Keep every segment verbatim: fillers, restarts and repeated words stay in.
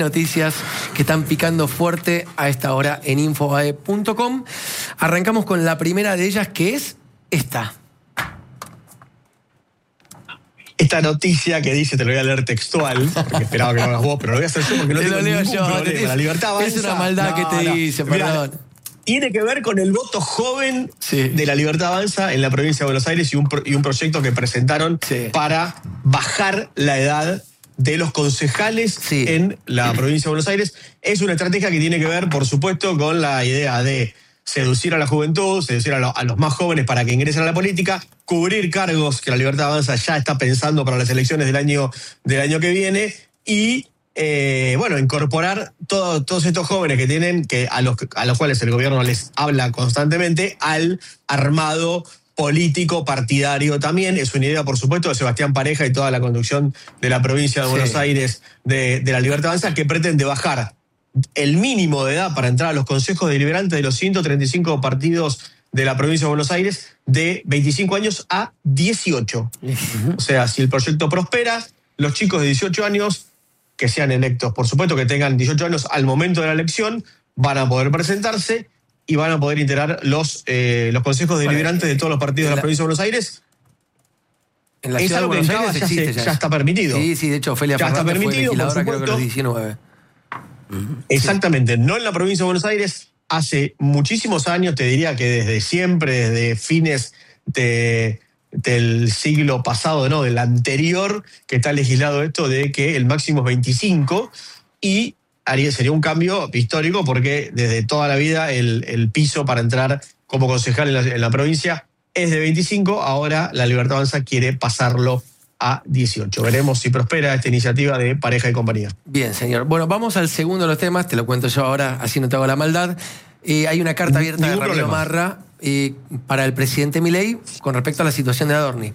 Noticias que están picando fuerte a esta hora en infobae punto com. Arrancamos con la primera de ellas, que es esta. Esta noticia que dice, te lo voy a leer textual, porque esperaba que lo hagas vos, pero lo voy a hacer yo porque no te tengo lo leo ningún yo, problema. te, La libertad avanza. Es una maldad no, que te no. dice, perdón. Mirá, tiene que ver con el voto joven sí. de la Libertad Avanza en la provincia de Buenos Aires y un, y un proyecto que presentaron sí. para bajar la edad de los concejales sí. en la provincia de Buenos Aires. Es una estrategia que tiene que ver, por supuesto, con la idea de seducir a la juventud, seducir a, lo, a los más jóvenes para que ingresen a la política, cubrir cargos que la Libertad Avanza ya está pensando para las elecciones del año, del año que viene y, eh, bueno, incorporar todo, todos estos jóvenes que tienen, que a los, a los cuales el gobierno les habla constantemente, al armado político, partidario también. Es una idea, por supuesto, de Sebastián Pareja y toda la conducción de la provincia de Buenos sí. Aires de, de la Libertad Avanza, que pretende bajar el mínimo de edad para entrar a los consejos deliberantes de los ciento treinta y cinco partidos de la provincia de Buenos Aires de veinticinco años a dieciocho. Uh-huh. O sea, si el proyecto prospera, los chicos de dieciocho años que sean electos, por supuesto que tengan dieciocho años al momento de la elección, van a poder presentarse y van a poder integrar los, eh, los consejos deliberantes de todos los partidos de la, la provincia de Buenos Aires. En la ciudad de Buenos Aires ya, existe, se, ya, ya está permitido. Sí, sí, de hecho, Ofelia ya Fernández está permitido, fue legisladora, creo que a los diecinueve. Exactamente, no en la provincia de Buenos Aires. Hace muchísimos años, te diría que desde siempre, desde fines de, del siglo pasado, no, del anterior, que está legislado esto de que el máximo es veinticinco y haría, sería un cambio histórico porque desde toda la vida el, el piso para entrar como concejal en la, en la provincia es de veinticinco, ahora la Libertad Avanza quiere pasarlo a dieciocho. Veremos si prospera esta iniciativa de Pareja y compañía. Bien, señor. Bueno, vamos al segundo de los temas, te lo cuento yo ahora, así no te hago la maldad. Eh, hay una carta abierta Ningún de Ramiro problema. Marra eh, para el presidente Milei con respecto a la situación de Adorni.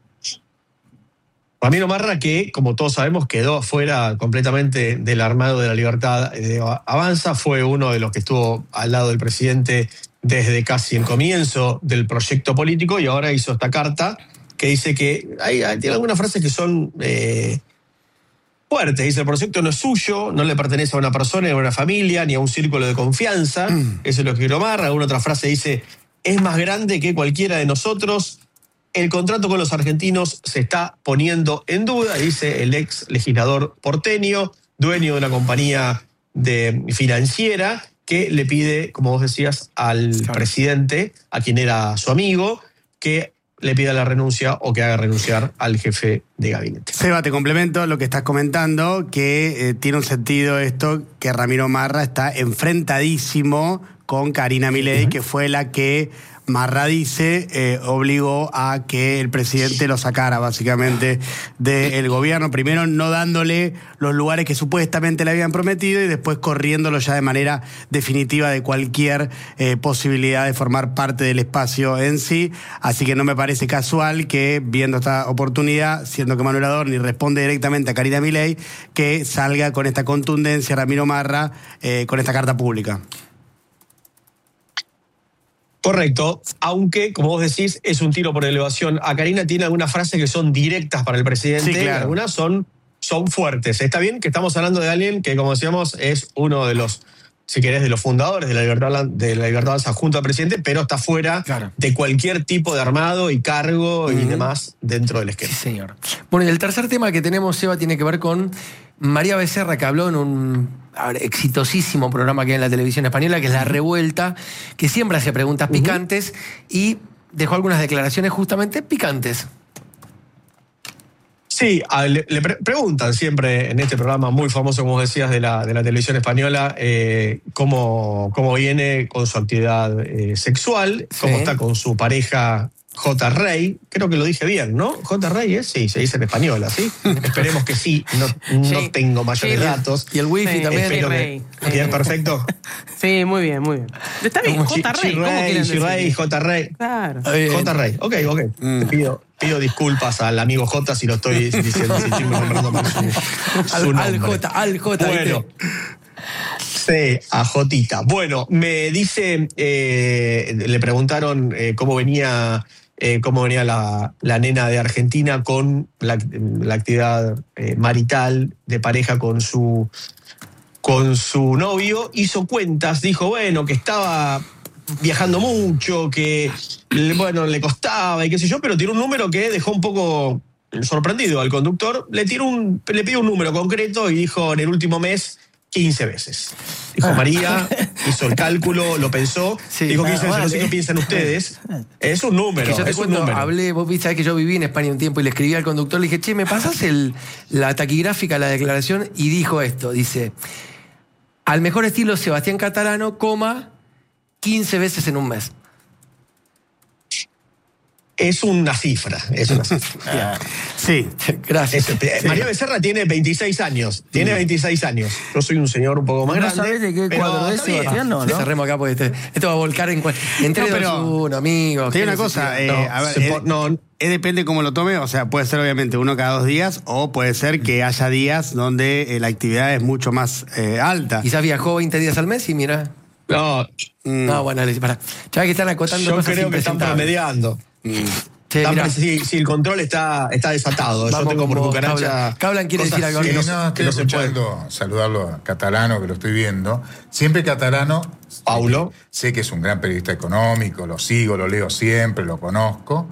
Ramiro Marra, que, como todos sabemos, quedó afuera completamente del armado de la Libertad Avanza, fue uno de los que estuvo al lado del presidente desde casi el comienzo del proyecto político y ahora hizo esta carta que dice que hay, hay tiene algunas frases que son eh, fuertes. Dice, el proyecto no es suyo, no le pertenece a una persona, ni a una familia, ni a un círculo de confianza. Mm. Eso es lo que quiero Marra. Alguna otra frase dice, es más grande que cualquiera de nosotros. El contrato con los argentinos se está poniendo en duda, dice el ex legislador porteño, dueño de una compañía de financiera, que le pide, como vos decías, al claro. presidente, a quien era su amigo, que le pida la renuncia o que haga renunciar al jefe de gabinete. Seba, te complemento lo que estás comentando, que eh, tiene un sentido esto, que Ramiro Marra está enfrentadísimo con Karina Milei, uh-huh. que fue la que Marra dice, eh, obligó a que el presidente lo sacara básicamente del gobierno, primero no dándole los lugares que supuestamente le habían prometido y después corriéndolo ya de manera definitiva de cualquier eh, posibilidad de formar parte del espacio en sí, así que no me parece casual que, viendo esta oportunidad, siendo que Manuel Adorni responde directamente a Karina Milei, que salga con esta contundencia Ramiro Marra eh, con esta carta pública. Correcto, aunque, como vos decís, es un tiro por elevación. A Karina tiene algunas frases que son directas para el presidente, sí, claro. algunas son, son fuertes. Está bien que estamos hablando de alguien que, como decíamos, es uno de los, si querés, de los fundadores de la Libertad, de la Libertad Avanza junto al presidente, pero está fuera claro. de cualquier tipo de armado y cargo uh-huh. y demás dentro del esquema. Sí, señor. Bueno, y el tercer tema que tenemos, Seba, tiene que ver con María Becerra, que habló en un ver, exitosísimo programa que hay en la televisión española, que es La Revuelta, que siempre hace preguntas uh-huh. picantes y dejó algunas declaraciones justamente picantes. Sí, a, le, le pre- preguntan siempre en este programa muy famoso, como decías, de la, de la televisión española, eh, cómo, cómo viene con su actividad eh, sexual, sí. cómo está con su pareja J. Rey. Creo que lo dije bien, ¿no? J. Rey es, sí, se dice en española, ¿sí? Esperemos que sí, no, no sí. tengo mayores sí. datos. Y el wifi sí. también. Espero Rey. Que, bien, perfecto. Sí, muy bien, muy bien. Está bien, J. Rey. ¿Cómo quieren decir? Rey, J. Rey. Claro. J. Rey, ok, ok. Mm. Te pido, pido disculpas al amigo J si lo estoy diciendo, si estoy nombrando mal su, su al, nombre. al J, al J. Bueno. Sí, a Jotita. Bueno, me dice, eh, le preguntaron eh, cómo venía... Eh, cómo venía la, la nena de Argentina con la, la actividad eh, marital de pareja con su con su novio, hizo cuentas, dijo, bueno, que estaba viajando mucho, que, bueno, le costaba y qué sé yo, pero tiró un número que dejó un poco sorprendido al conductor. Le, tiró un, le pidió un número concreto y dijo, en el último mes, quince veces. Dijo María, hizo el cálculo, lo pensó, Sí, dijo quince veces, vale. no sé qué piensan ustedes. Es un número, Que yo te es un cuento, número. hablé, vos viste que yo viví en España un tiempo y le escribí al conductor, le dije, che, ¿me pasas el, la taquigráfica, la declaración? Y dijo esto, dice, al mejor estilo Sebastián Catalano, coma, quince veces en un mes. Es una cifra, es una cifra. Sí. Gracias. Es- eh, María Becerra tiene veintiséis años, tiene veintiséis años. Yo soy un señor un poco más ¿No grande. sabés de qué pero cuadro es, está bien. Sebastián? No, ¿no? Cerremos acá porque este- esto va a volcar en cua- entre No, dos pero- uno, amigos. Te digo qué una cosa, necesidad. eh, No, a ver, se eh, po- no. eh, depende cómo lo tome, o sea, puede ser obviamente uno cada dos días o puede ser que haya días donde eh, la actividad es mucho más eh, alta. Quizás viajó veinte días al mes y mira. No, Mm. No, bueno, Alexis, pará. Ya que están acotando yo cosas creo que están impresentables. promediando. Che, Están mirá, pre- si, si el control está, está desatado. Yo Vamos tengo con por vos, cucaracha. Cablan. Cablan quiere cosas decir algo. que Sí, no, no, se- estoy que no se pueden. escuchando, saludarlo a Catalano, que lo estoy viendo. Siempre Catalano, Paulo. sé que es un gran periodista económico, lo sigo, lo leo siempre, lo conozco.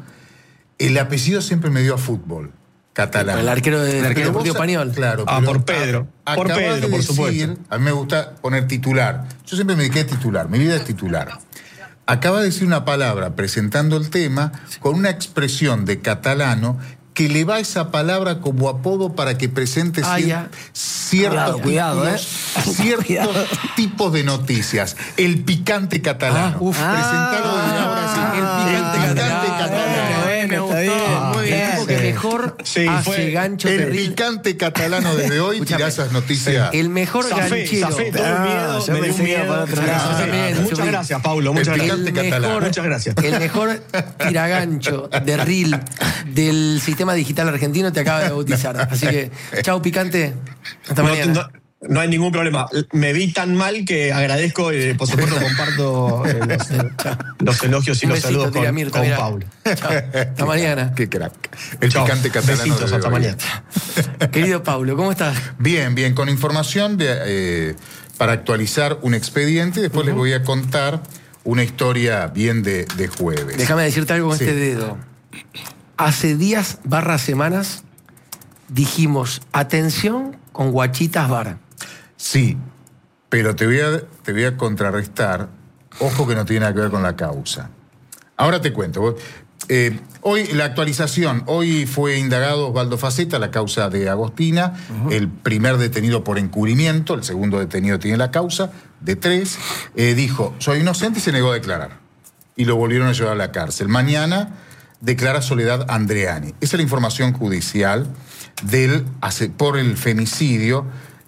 El apellido siempre me dio a fútbol, Catalano. El arquero de- del Pero Deportivo vos- Español. Claro. Ah, pero por Pedro. a- Por acabás Pedro, de por decir, supuesto. A mí me gusta poner titular. Yo siempre me dediqué a titular, mi vida es titular. Acaba de decir una palabra presentando el tema con una expresión de Catalano que le va esa palabra como apodo para que presente Ah, cier- ya. ciertos, Cuidado, cuidado, títulos, ciertos tipos de noticias. El picante catalano. Ah, uf. Presentalo desde ahora sí. el picante catalano. catalano. Bueno, Me está bien, gustó. muy El bien. tipo que mejor Sí, hace fue gancho El terrible. picante catalano desde hoy Escuchame, tira esas noticias. El mejor Zafé, ganchero. zafé, tuve Ah, miedo, yo me dio pensé un que iba miedo. para otro Muchas lado. gracias, Yo Muchas también. gracias, Paulo, muchas El gracias. picante El catalano. mejor, Muchas gracias. el mejor tiragancho de reel del sistema digital argentino te acaba de bautizar. Así que, chau, picante. Hasta No, mañana. no- no hay ningún problema. Me vi tan mal que agradezco y por supuesto comparto eh, los, los elogios y Un los besito, saludos tía con, Mirta, con mirá. Paulo. Chau. Hasta mañana. Qué crack. El Chao. picante catalano. Besitos, desde hasta hoy. mañana. Querido Paulo, ¿cómo estás? Bien, bien, con información de, eh, para actualizar un expediente. Después les voy a contar una historia bien de, de jueves. Déjame decirte algo con Sí. este dedo. Hace días barra semanas dijimos, atención con Guachitas Bar. Sí, pero te voy, a, te voy a contrarrestar. Ojo que no tiene nada que ver con la causa. Ahora te cuento. Vos- eh, hoy la actualización, hoy fue indagado Osvaldo Faceta, la causa de Agostina, el primer detenido por encubrimiento, el segundo detenido tiene la causa, de tres, eh, dijo, soy inocente y se negó a declarar. Y lo volvieron a llevar a la cárcel. Mañana declara Soledad Andreani. Esa es la información judicial del, hace- por el femicidio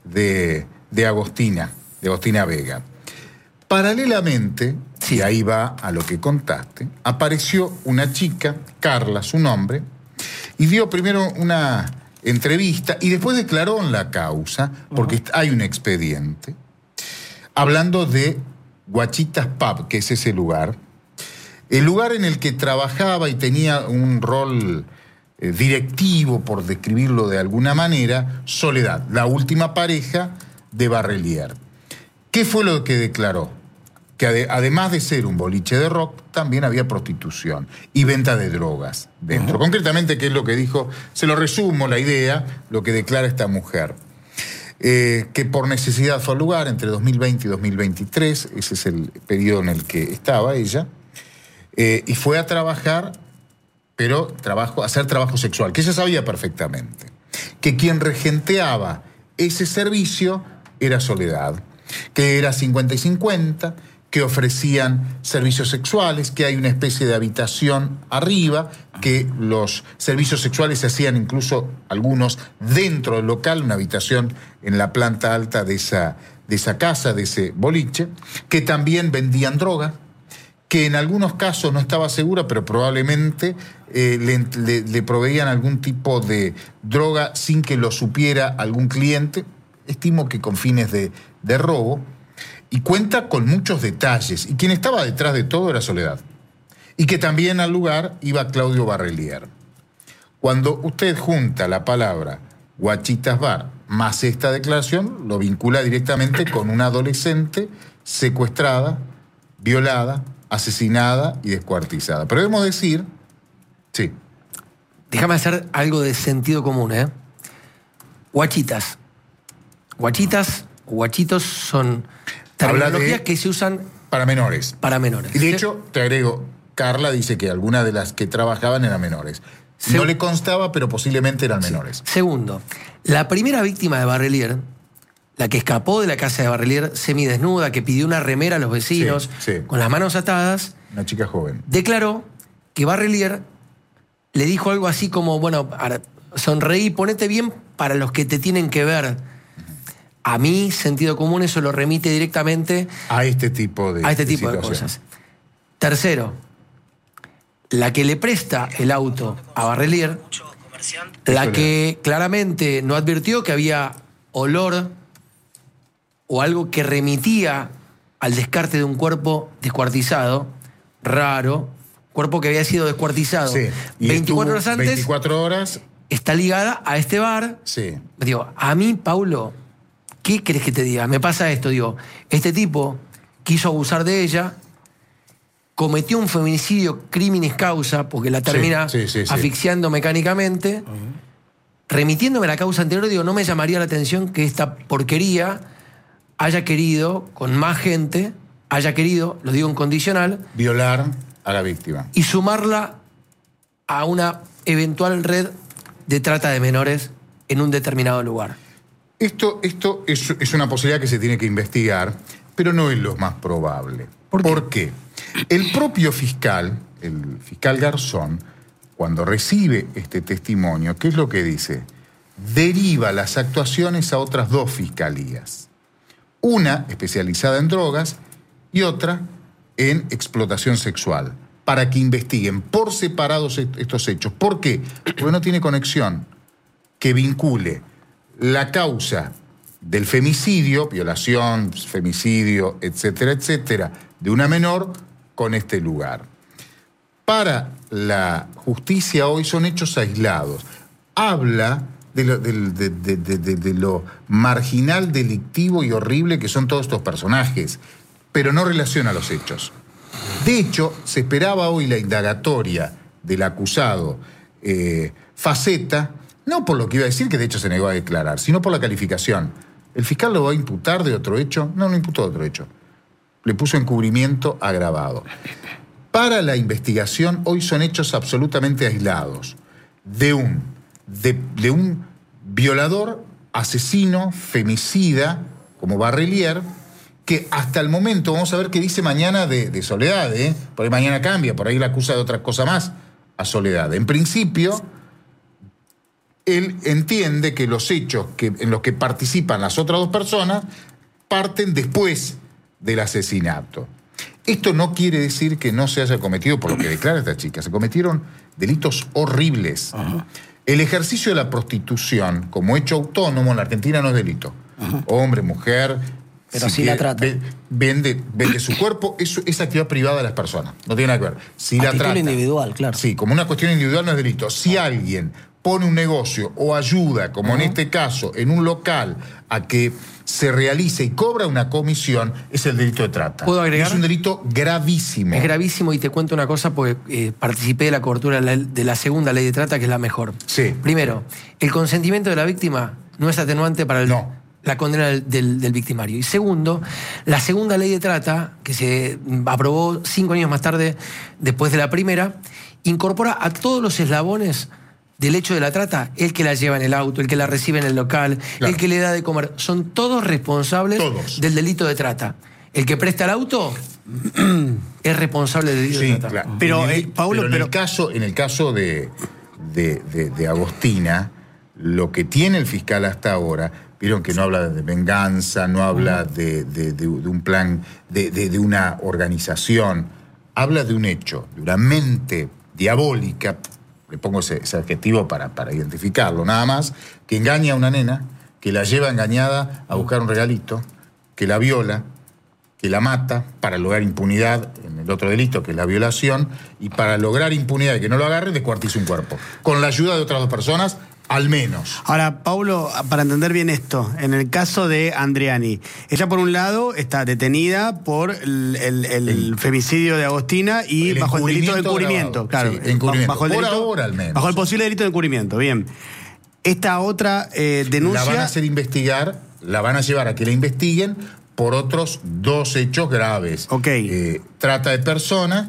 de, de Agostina, de Agostina Vega. Paralelamente, Sí. y ahí va a lo que contaste, apareció una chica, Carla, su nombre, y dio primero una entrevista y después declaró en la causa, porque hay un expediente, hablando de Guachitas Pub, que es ese lugar, el lugar en el que trabajaba y tenía un rol eh, directivo, por describirlo de alguna manera, Soledad, la última pareja de Barrelier. ¿Qué fue lo que declaró? Que ade- además de ser un boliche de rock, también había prostitución y venta de drogas dentro. Concretamente, ¿qué es lo que dijo? Se lo resumo la idea, lo que declara esta mujer. Eh, que por necesidad fue al lugar entre dos mil veinte y dos mil veintitrés, ese es el periodo en el que estaba ella, eh, y fue a trabajar, pero trabajo, a hacer trabajo sexual, que ella sabía perfectamente. Que quien regenteaba ese servicio era Soledad, que era cincuenta y cincuenta, que ofrecían servicios sexuales, que hay una especie de habitación arriba, que los servicios sexuales se hacían incluso algunos dentro del local, una habitación en la planta alta de esa, de esa casa, de ese boliche, que también vendían droga, que en algunos casos no estaba segura, pero probablemente eh, le, le- le proveían algún tipo de droga sin que lo supiera algún cliente, estimo que con fines de, de robo, y cuenta con muchos detalles. Y quien estaba detrás de todo era Soledad. Y que también al lugar iba Claudio Barrelier. Cuando usted junta la palabra Guachitas Bar más esta declaración lo vincula directamente con una adolescente secuestrada, violada, asesinada y descuartizada. Pero debemos decir, sí. Déjame hacer algo de sentido común, ¿eh? Guachitas. Guachitas, guachitos son terminologías que se usan para menores. Para menores. Y de ¿sí? hecho, te agrego, Carla dice que algunas de las que trabajaban eran menores. Se... No le constaba, pero posiblemente eran sí. menores. Segundo, la primera víctima de Barrelier, la que escapó de la casa de Barrelier semidesnuda, que pidió una remera a los vecinos, sí, sí. con las manos atadas, una chica joven, declaró que Barrelier le dijo algo así como, bueno, sonreí, ponete bien para los que te tienen que ver. A mí, sentido común, eso lo remite directamente a este tipo de a este de tipo de cosas. Tercero, la que le presta el auto a Barrelier, la que claramente no advirtió que había olor o algo que remitía al descarte de un cuerpo descuartizado, raro, cuerpo que había sido descuartizado sí. veinticuatro horas antes, veinticuatro horas, está ligada a este bar. Sí. Digo, a mí, Paulo, ¿qué querés que te diga? Me pasa esto, digo, este tipo quiso abusar de ella, cometió un feminicidio criminis causa, porque la termina sí, sí, sí, asfixiando sí. mecánicamente. Uh-huh. Remitiéndome a la causa anterior, digo, no me llamaría la atención que esta porquería haya querido, con más gente, haya querido, lo digo en condicional, violar a la víctima. Y sumarla a una eventual red de trata de menores en un determinado lugar. Esto, esto es, es una posibilidad que se tiene que investigar, pero no es lo más probable. ¿Por qué? ¿Por qué? El propio fiscal, el fiscal Garzón, cuando recibe este testimonio, ¿qué es lo que dice? Deriva las actuaciones a otras dos fiscalías. Una especializada en drogas y otra en explotación sexual, para que investiguen por separados estos hechos. ¿Por qué? Porque no tiene conexión que vincule la causa del femicidio, violación, femicidio, etcétera, etcétera, de una menor con este lugar. Para la justicia hoy son hechos aislados. Habla de lo, de, de, de, de, de lo marginal, delictivo y horrible que son todos estos personajes, pero no relaciona los hechos. De hecho, se esperaba hoy la indagatoria del acusado eh, Faceta, no por lo que iba a decir, que de hecho se negó a declarar, sino por la calificación. ¿El fiscal lo va a imputar de otro hecho? No, no imputó de otro hecho. Le puso encubrimiento agravado. Para la investigación, hoy son hechos absolutamente aislados. De un, de, de un violador, asesino, femicida, como Barrelier, que hasta el momento, vamos a ver qué dice mañana de, de Soledad, ¿eh? Por ahí mañana cambia, por ahí la acusa de otra cosa más a Soledad. En principio, él entiende que los hechos que, en los que participan las otras dos personas parten después del asesinato. Esto no quiere decir que no se haya cometido, por lo que declara esta chica, se cometieron delitos horribles. Uh-huh. El ejercicio de la prostitución como hecho autónomo en la Argentina no es delito. Uh-huh. Hombre, mujer... Pero si, si la trata. Vende, vende su cuerpo, eso es actividad privada de las personas. No tiene nada que ver. Si a la título trata, individual, claro. Sí, como una cuestión individual no es delito. Si uh-huh. alguien pone un negocio o ayuda, como uh-huh. en este caso, en un local, a que se realice y cobra una comisión, es el delito de trata. ¿Puedo agregar? Es un delito gravísimo. Es gravísimo, y te cuento una cosa porque eh, participé de la cobertura de la, de la segunda ley de trata, que es la mejor. Sí. Primero, el consentimiento de la víctima no es atenuante para el, no. la condena del, del, del victimario. Y segundo, la segunda ley de trata, que se aprobó cinco años más tarde, después de la primera, incorpora a todos los eslabones del hecho de la trata, el que la lleva en el auto, el que la recibe en el local, claro. el que le da de comer, son todos responsables todos. del delito de trata. El que presta el auto es responsable del delito sí, de trata. Claro. Pero, en el, eh, Paulo, pero en pero... el caso, en el caso de, de, de, de Agostina, lo que tiene el fiscal hasta ahora, vieron que no habla de venganza, no habla de, de, de, de un plan, de, de, de una organización, habla de un hecho, de una mente diabólica, le pongo ese, ese adjetivo para, para identificarlo, nada más, que engaña a una nena, que la lleva engañada a buscar un regalito, que la viola, que la mata para lograr impunidad en el otro delito, que es la violación, y para lograr impunidad y que no lo agarre, descuartiza un cuerpo. Con la ayuda de otras dos personas, Al menos. Ahora, Paulo, para entender bien esto, en el caso de Andreani, ella por un lado está detenida por el, el, el, el femicidio de Agostina y bajo el delito de encubrimiento. Claro, sí, encubrimiento. Bajo el por delito, ahora al menos. Bajo el posible delito de encubrimiento, bien. Esta otra eh, denuncia... La van a hacer investigar, la van a llevar a que la investiguen por otros dos hechos graves. Ok. Eh, trata de personas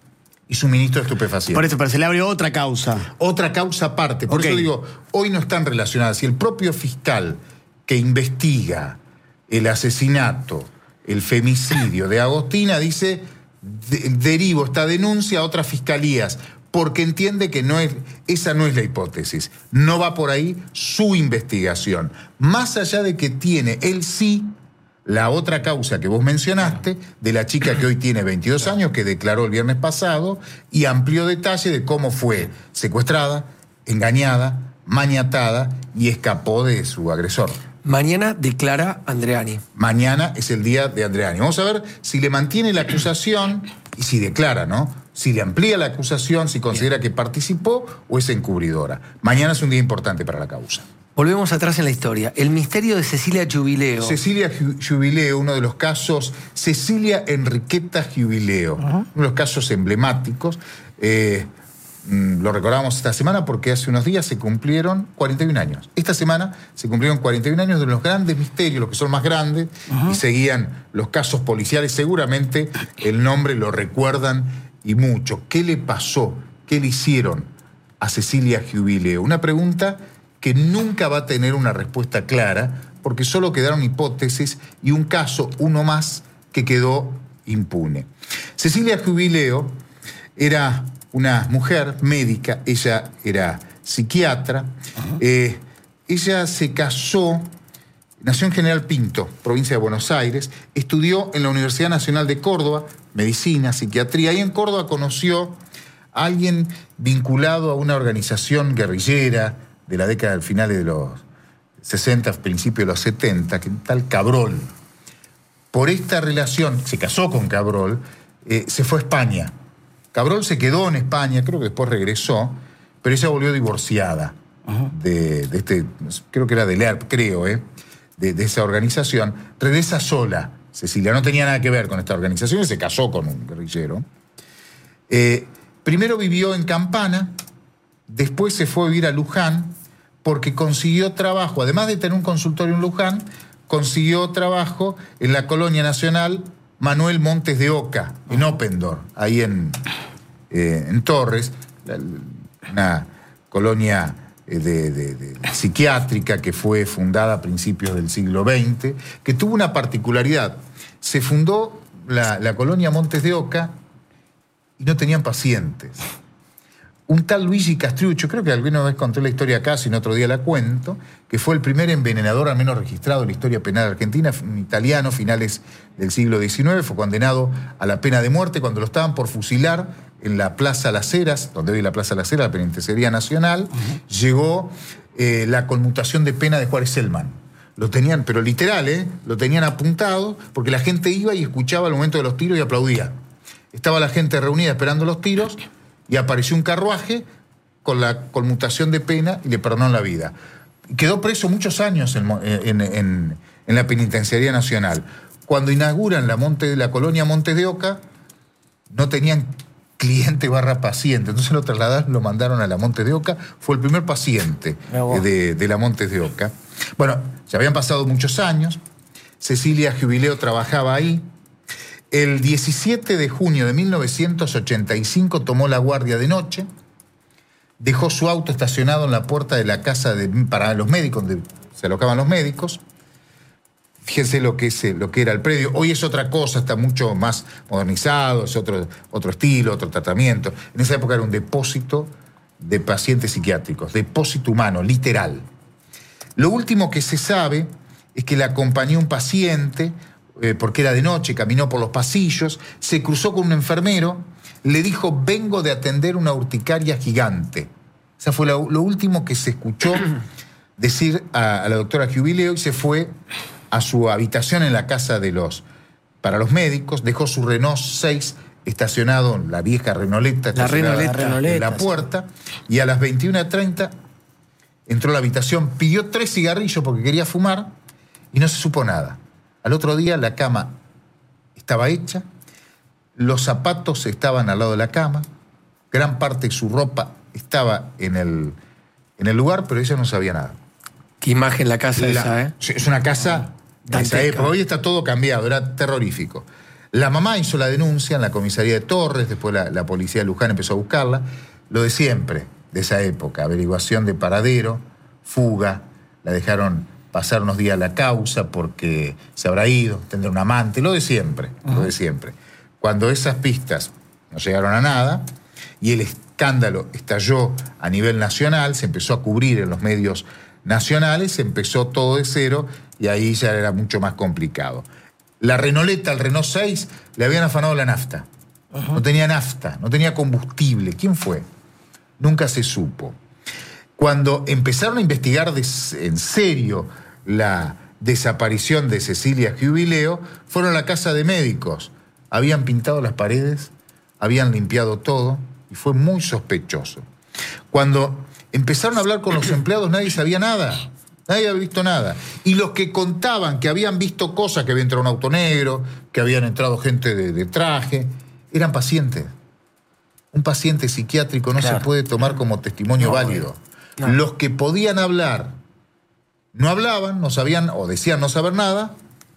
y suministro de estupefacientes. Por eso, pero se le abrió otra causa. Otra causa aparte. Por Ok. eso digo, hoy no están relacionadas. Si el propio fiscal que investiga el asesinato, el femicidio de Agostina dice, de- derivo esta denuncia a otras fiscalías, porque entiende que no es, esa no es la hipótesis. No va por ahí su investigación. Más allá de que tiene él sí la otra causa que vos mencionaste, de la chica que hoy tiene veintidós años, que declaró el viernes pasado, y amplió detalle de cómo fue secuestrada, engañada, maniatada y escapó de su agresor. Mañana declara Andreani. Mañana es el día de Andreani. Vamos a ver si le mantiene la acusación y si declara, ¿no? Si le amplía la acusación, si considera que participó o es encubridora. Mañana es un día importante para la causa. Volvemos atrás en la historia. El misterio de Cecilia Giubileo. Cecilia Ju- Giubileo, uno de los casos, Cecilia Enriqueta Giubileo, uh-huh. uno de los casos emblemáticos. Eh, mm, lo recordamos esta semana porque hace unos días se cumplieron cuarenta y un años. Esta semana se cumplieron cuarenta y un años de los grandes misterios, los que son más grandes, uh-huh. y seguían los casos policiales. Seguramente el nombre lo recuerdan y mucho. ¿Qué le pasó? ¿Qué le hicieron a Cecilia Giubileo? Una pregunta que nunca va a tener una respuesta clara, porque solo quedaron hipótesis y un caso, uno más, que quedó impune. Cecilia Giubileo era una mujer médica, ella era psiquiatra, uh-huh. eh, ella se casó, nació en General Pinto, provincia de Buenos Aires, estudió en la Universidad Nacional de Córdoba, medicina, psiquiatría, y en Córdoba conoció a alguien vinculado a una organización guerrillera de la década del finales de los sesenta, principios de los setenta, que tal Cabrol. Por esta relación, se casó con Cabrol, eh, se fue a España. Cabrol se quedó en España, creo que después regresó, pero ella volvió divorciada uh-huh. de, de este, creo que era del E R P, creo, eh, de, de esa organización. Regresa sola. Cecilia no tenía nada que ver con esta organización y se casó con un guerrillero. Eh, primero vivió en Campana, después se fue a vivir a Luján porque consiguió trabajo, además de tener un consultorio en Luján, consiguió trabajo en la Colonia Nacional Manuel Montes de Oca, en Oppendorf, ahí en, eh, en Torres, una colonia de, de, de, psiquiátrica que fue fundada a principios del siglo veinte, que tuvo una particularidad. Se fundó la, la colonia Montes de Oca y no tenían pacientes. Un tal Luigi Castruccio, creo que alguna vez conté la historia acá, si no otro día la cuento, que fue el primer envenenador al menos registrado en la historia penal argentina, un italiano, finales del siglo diecinueve, fue condenado a la pena de muerte cuando lo estaban por fusilar en la Plaza Las Heras, donde hoy la Plaza Las Heras, la Penitenciaría Nacional, uh-huh. llegó eh, la conmutación de pena de Juárez Selman. Lo tenían, pero literal, ¿eh? Lo tenían apuntado porque la gente iba y escuchaba el momento de los tiros y aplaudía. Estaba la gente reunida esperando los tiros y apareció un carruaje con la conmutación de pena y le perdonaron la vida. Quedó preso muchos años en, en, en, en la Penitenciaría Nacional. Cuando inauguran la, Monte, la colonia Montes de Oca, no tenían cliente barra paciente, entonces lo trasladaron, lo mandaron a la Montes de Oca, fue el primer paciente de, de la Montes de Oca. Bueno, ya habían pasado muchos años, Cecilia Giubileo trabajaba ahí. El diecisiete de junio de mil novecientos ochenta y cinco tomó la guardia de noche, dejó su auto estacionado en la puerta de la casa de, para los médicos, donde se alojaban los médicos. Fíjense lo que, es, lo que era el predio. Hoy es otra cosa, está mucho más modernizado, es otro, otro estilo, otro tratamiento. En esa época era un depósito de pacientes psiquiátricos, depósito humano, literal. Lo último que se sabe es que le acompañó un paciente, eh, porque era de noche, caminó por los pasillos, se cruzó con un enfermero, le dijo, vengo de atender una urticaria gigante. O sea, fue lo, lo último que se escuchó decir a, a la doctora Giubileo y se fue a su habitación en la casa de los, para los médicos, dejó su Renault seis estacionado en la vieja Renoleta, la Renoleta, en la puerta, sí. Y a las veintiuna treinta entró a la habitación, pidió tres cigarrillos porque quería fumar y no se supo nada. Al otro día la cama estaba hecha, los zapatos estaban al lado de la cama, gran parte de su ropa estaba en el, en el lugar, pero ella no sabía nada. Qué imagen la casa La- esa, ¿eh? Es una casa de esa Dantesca. época. Hoy está todo cambiado, era terrorífico. La mamá hizo la denuncia en la comisaría de Torres, después la, la policía de Luján empezó a buscarla. Lo de siempre, de esa época, averiguación de paradero, fuga, la dejaron pasar unos días a la causa porque se habrá ido, tendrá un amante, lo de siempre, uh-huh. lo de siempre. Cuando esas pistas no llegaron a nada y el escándalo estalló a nivel nacional, se empezó a cubrir en los medios nacionales, se empezó todo de cero y ahí ya era mucho más complicado. La Renoleta, el Renault seis, le habían afanado la nafta. Uh-huh. No tenía nafta, no tenía combustible. ¿Quién fue? Nunca se supo. Cuando empezaron a investigar de, en serio la desaparición de Cecilia Giubileo, fueron a la casa de médicos. Habían pintado las paredes, habían limpiado todo y fue muy sospechoso. Cuando empezaron a hablar con los empleados, nadie sabía nada. Nadie había visto nada. Y los que contaban que habían visto cosas, que había entrado un auto negro, que habían entrado gente de, de traje, eran pacientes. Un paciente psiquiátrico no claro. se puede tomar como testimonio no, válido. No. Los que podían hablar no hablaban, no sabían o decían no saber nada,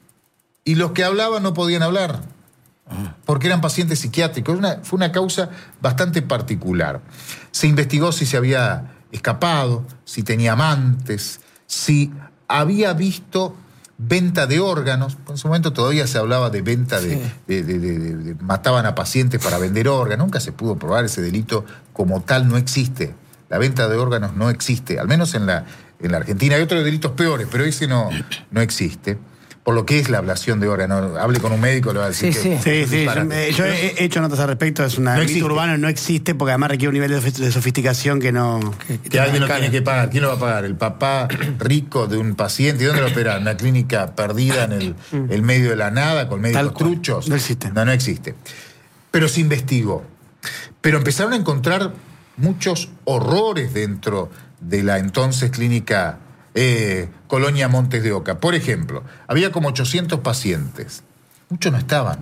y los que hablaban no podían hablar, porque eran pacientes psiquiátricos. Una, fue una causa bastante particular. Se investigó si se había escapado, si tenía amantes, si había visto venta de órganos. En ese momento todavía se hablaba de venta de, sí. de, de, de, de, de... Mataban a pacientes para vender órganos. Nunca se pudo probar ese delito como tal, no existe. La venta de órganos no existe, al menos en la, en la Argentina. Hay otros delitos peores, pero ese no, no existe. Por lo que es la ablación de órganos. Hable con un médico, le va a decir sí, que... Sí, sí, sí. Yo, yo he hecho notas al respecto, es un mito urbano, no existe, porque además requiere un nivel de sofisticación que no... Que, que alguien lo tiene que pagar. ¿Quién lo va a pagar? ¿El papá rico de un paciente? ¿Y dónde lo operan? ¿Una clínica perdida en el, el medio de la nada, con médicos truchos? No existe. No, no existe. Pero se investigó. Pero empezaron a encontrar muchos horrores dentro de la entonces clínica... Eh, Colonia Montes de Oca. Por ejemplo, había como ochocientos pacientes. Muchos no estaban.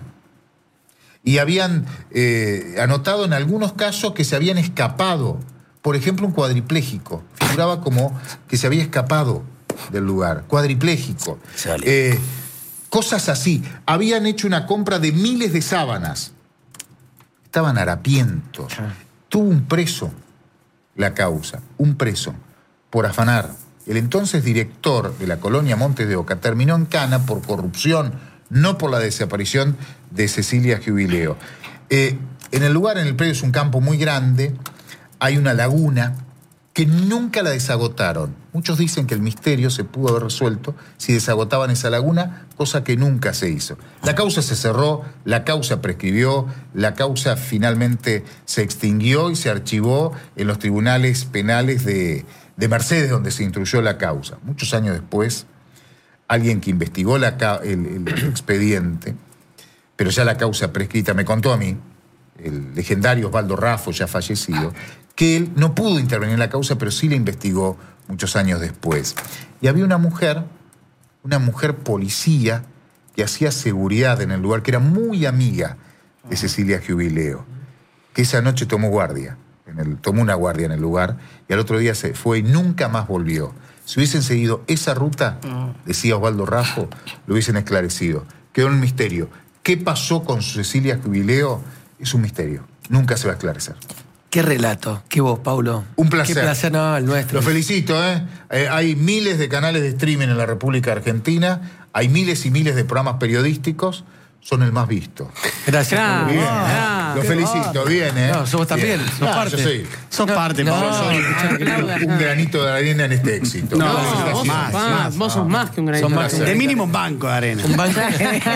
Y habían eh, anotado en algunos casos que se habían escapado. Por ejemplo, un cuadripléjico. Figuraba como que se había escapado del lugar. Cuadripléjico. Eh, cosas así. Habían hecho una compra de miles de sábanas. Estaban harapientos. Tuvo un preso la causa. Un preso. Por afanar. El entonces director de la Colonia Montes de Oca terminó en cana por corrupción, no por la desaparición de Cecilia Giubileo. Eh, en el lugar, en el predio, es un campo muy grande, hay una laguna que nunca la desagotaron. Muchos dicen que el misterio se pudo haber resuelto si desagotaban esa laguna, cosa que nunca se hizo. La causa se cerró, la causa prescribió, la causa finalmente se extinguió y se archivó en los tribunales penales de... de Mercedes, donde se instruyó la causa. Muchos años después, alguien que investigó la, el, el expediente, pero ya la causa prescrita, me contó a mí, el legendario Osvaldo Raffo, ya fallecido, que él no pudo intervenir en la causa, pero sí la investigó muchos años después. Y había una mujer, una mujer policía, que hacía seguridad en el lugar, que era muy amiga de Cecilia Giubileo, que esa noche tomó guardia. En el, tomó una guardia en el lugar y al otro día se fue y nunca más volvió. Si hubiesen seguido esa ruta, decía Osvaldo Raffo, lo hubiesen esclarecido. Quedó un misterio. ¿Qué pasó con Cecilia Giubileo? Es un misterio. Nunca se va a esclarecer. Qué relato. Qué voz, Paulo. Un placer. Qué placer, no, el nuestro. Lo felicito, ¿eh? eh hay miles de canales de streaming en la República Argentina, hay miles y miles de programas periodísticos. Son el más visto. Gracias. Ah, bien, ah, ¿eh? Lo felicito, bien, ¿eh? No, somos también, bien. sos No, parte. Yo soy, Sos parte, no, Pablo. no, Soy- un, un granito de arena en este éxito. No, No, no, vos sos más, más, más, vos sos más que un granito. Son más que un De mínimo un banco de arena. Un banco.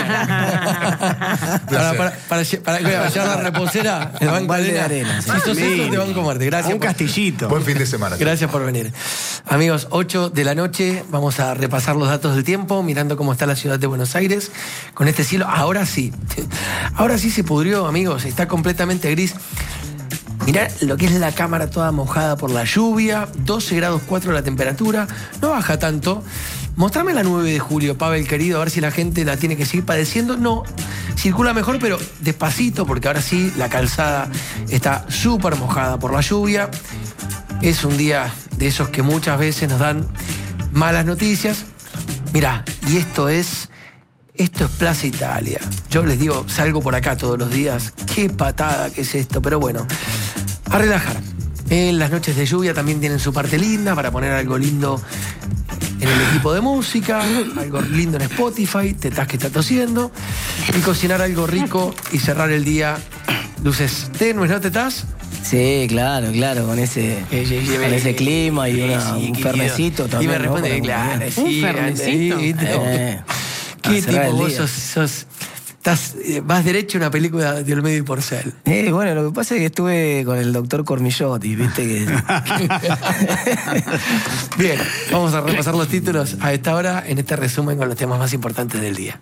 para, para, para, para, lle- para, para llevar la reposera, el banco balde de de arena. arena, sí. Si sos eso, Mínimo. te banco muerte. Gracias. Un por- castillito. Buen fin de semana. Gracias por venir. Amigos, ocho de la noche, vamos a repasar los datos del tiempo, mirando cómo está la ciudad de Buenos Aires, con este cielo. Ahora sí, ahora sí se pudrió, amigos, está completamente gris. Mirá lo que es la cámara toda mojada por la lluvia, doce grados cuatro la temperatura, no baja tanto. Mostrame la nueve de julio, Pavel, querido, a ver si la gente la tiene que seguir padeciendo. No, circula mejor, pero despacito, porque ahora sí la calzada está súper mojada por la lluvia. Es un día de esos que muchas veces nos dan malas noticias. Mirá, y esto es... Esto es Plaza Italia. Yo les digo, salgo por acá todos los días. Qué patada que es esto, pero bueno, a relajar. En las noches de lluvia también tienen su parte linda para poner algo lindo en el equipo de música, algo lindo en Spotify, tetás que está tosiendo, y cocinar algo rico y cerrar el día. Luces tenues, ¿no, tetás? Sí, claro, claro, con ese, Eh, sí, sí, con sí, ese sí, clima y sí, una- sí, un qué fernecito lindo. también. Y me responde, ¿no? claro, Para- sí, Un fernecito. ahí, ¿viste? Eh, ¿Qué a cerrar tipo el vos día. sos? sos estás, eh, vas derecho a una película de Olmedo y Porcel. Eh, bueno, lo que pasa es que estuve con el doctor Cormillotti, viste que... Bien, vamos a repasar los títulos a esta hora en este resumen con los temas más importantes del día.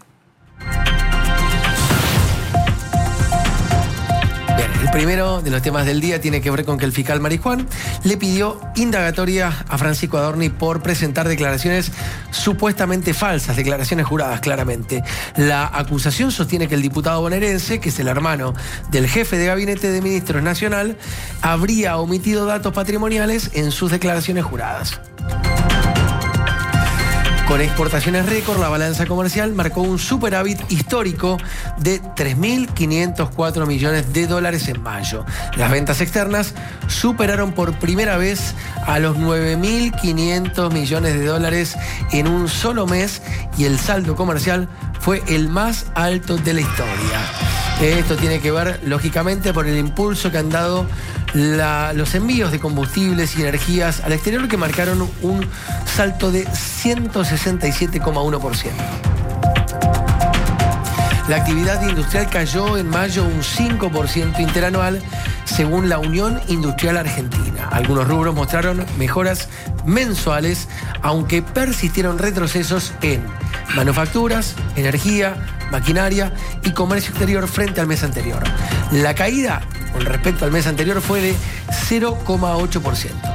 Bien, el primero de los temas del día tiene que ver con que el fiscal Marijuán le pidió indagatoria a Francisco Adorni por presentar declaraciones supuestamente falsas, declaraciones juradas claramente. La acusación sostiene que el diputado bonaerense, que es el hermano del jefe de gabinete de ministros nacional, habría omitido datos patrimoniales en sus declaraciones juradas. Con exportaciones récord, la balanza comercial marcó un superávit histórico de tres mil quinientos cuatro millones de dólares en mayo. Las ventas externas superaron por primera vez a los nueve mil quinientos millones de dólares en un solo mes y el saldo comercial fue el más alto de la historia. Esto tiene que ver, lógicamente, por el impulso que han dado la- los envíos de combustibles y energías al exterior, que marcaron un salto de ciento sesenta y siete coma uno por ciento. La actividad industrial cayó en mayo un cinco por ciento interanual, según la Unión Industrial Argentina. Algunos rubros mostraron mejoras mensuales, aunque persistieron retrocesos en manufacturas, energía, maquinaria y comercio exterior frente al mes anterior. La caída con respecto al mes anterior fue de cero coma ocho por ciento.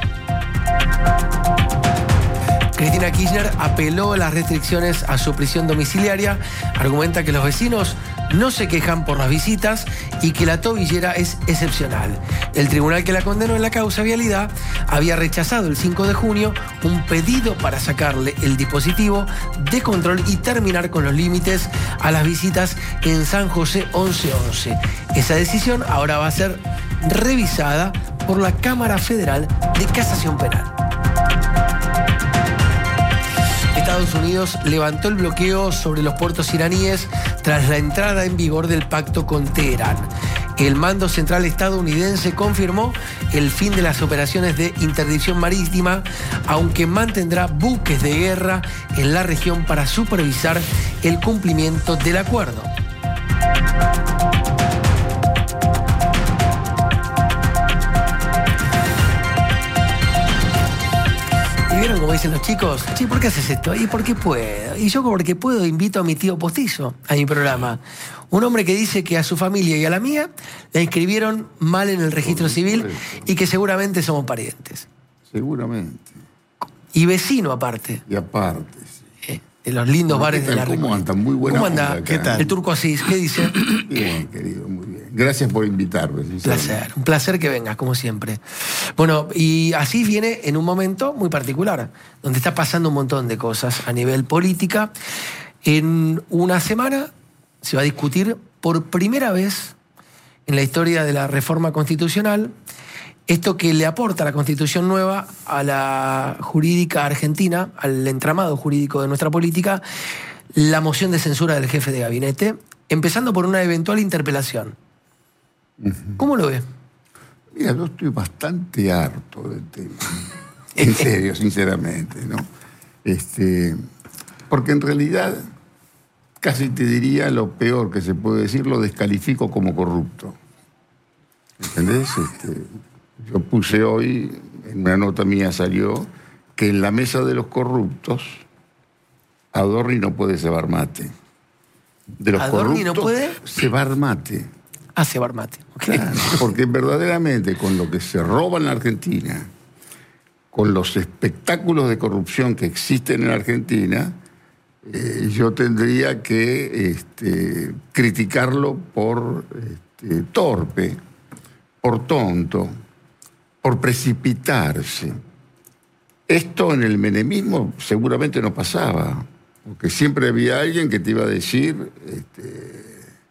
Cristina Kirchner apeló las restricciones a su prisión domiciliaria, argumenta que los vecinos no se quejan por las visitas y que la tobillera es excepcional. El tribunal que la condenó en la causa vialidad había rechazado el cinco de junio un pedido para sacarle el dispositivo de control y terminar con los límites a las visitas en San José once once. Esa decisión ahora va a ser revisada por la Cámara Federal de Casación Penal. Estados Unidos levantó el bloqueo sobre los puertos iraníes tras la entrada en vigor del pacto con Teherán. El mando central estadounidense confirmó el fin de las operaciones de interdicción marítima, aunque mantendrá buques de guerra en la región para supervisar el cumplimiento del acuerdo. ¿Y vieron cómo dicen los chicos? Sí, ¿por qué haces esto? ¿Y por qué puedo? Y yo, porque puedo, invito a mi tío postizo a mi programa. Un hombre que dice que a su familia y a la mía la inscribieron mal en el registro civil y que seguramente somos parientes. Seguramente. Y vecino aparte. Y aparte, sí. eh, de los lindos ¿Cómo bares qué de la tal? ¿Cómo Recoleta. andan? Muy buena ¿Cómo anda? onda acá. ¿Qué tal? El Turco Asís, ¿qué dice? Bien, querido, muy bien. Gracias por invitarme. Un sinceramente. placer, un placer que vengas, como siempre. Bueno, y así viene en un momento muy particular, donde está pasando un montón de cosas a nivel política. En una semana se va a discutir por primera vez en la historia de la reforma constitucional esto que le aporta la Constitución nueva a la jurídica argentina, al entramado jurídico de nuestra política, la moción de censura del jefe de gabinete, empezando por una eventual interpelación. ¿Cómo lo ve? Mira, yo estoy bastante harto del tema. En serio, sinceramente, ¿no? Este, porque en realidad, casi te diría lo peor que se puede decir, lo descalifico como corrupto. ¿Entendés? Este, yo puse hoy, en una nota mía salió, que en la mesa de los corruptos, Adorni no puede cebar mate. De los ¿Adorni no corruptos, puede? cebar mate. a cebar mate. ¿Okay? Claro, porque verdaderamente con lo que se roba en la Argentina, con los espectáculos de corrupción que existen en la Argentina, eh, yo tendría que este, criticarlo por este, torpe, por tonto, por precipitarse. Esto en el menemismo seguramente no pasaba, porque siempre había alguien que te iba a decir, este,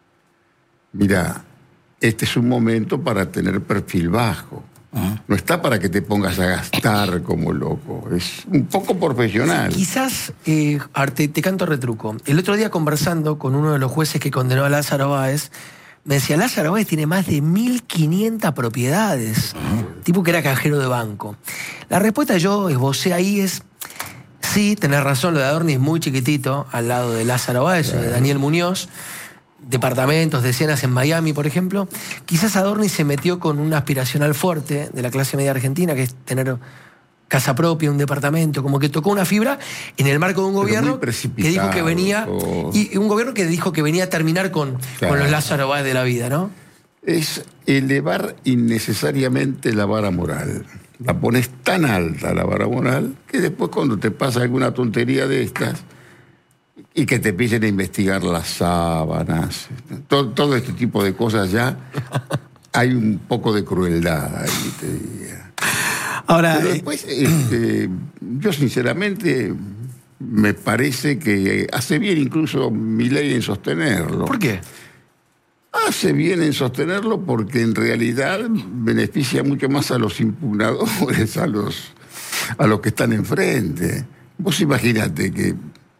mira, este es un momento para tener perfil bajo. Uh-huh. No está para que te pongas a gastar como loco. Es un poco profesional. Quizás, eh, te, te canto retruco. El otro día conversando con uno de los jueces que condenó a Lázaro Báez, me decía, Lázaro Báez tiene más de mil quinientas propiedades. Uh-huh. Tipo que era cajero de banco. La respuesta yo esbocé ahí es, sí, tenés razón, lo de Adorni es muy chiquitito, al lado de Lázaro Báez, uh-huh. o de Daniel Muñoz. Departamentos, decenas en Miami, por ejemplo. Quizás Adorni se metió con una aspiracional fuerte de la clase media argentina, que es tener casa propia, un departamento, como que tocó una fibra en el marco de un gobierno que dijo que venía, todo. y un gobierno que dijo que venía a terminar con, claro. con los Lázaro Báez de la vida, ¿no? Es elevar innecesariamente la vara moral. La pones tan alta la vara moral que después cuando te pasa alguna tontería de estas, y que te empiecen a investigar las sábanas, todo, todo este tipo de cosas ya, hay un poco de crueldad ahí, te diría. Ahora, Pero después, eh... este, yo sinceramente me parece que hace bien incluso Milei en sostenerlo. ¿Por qué? Hace bien en sostenerlo porque en realidad beneficia mucho más a los impugnadores, a los, a los que están enfrente. Vos imaginate que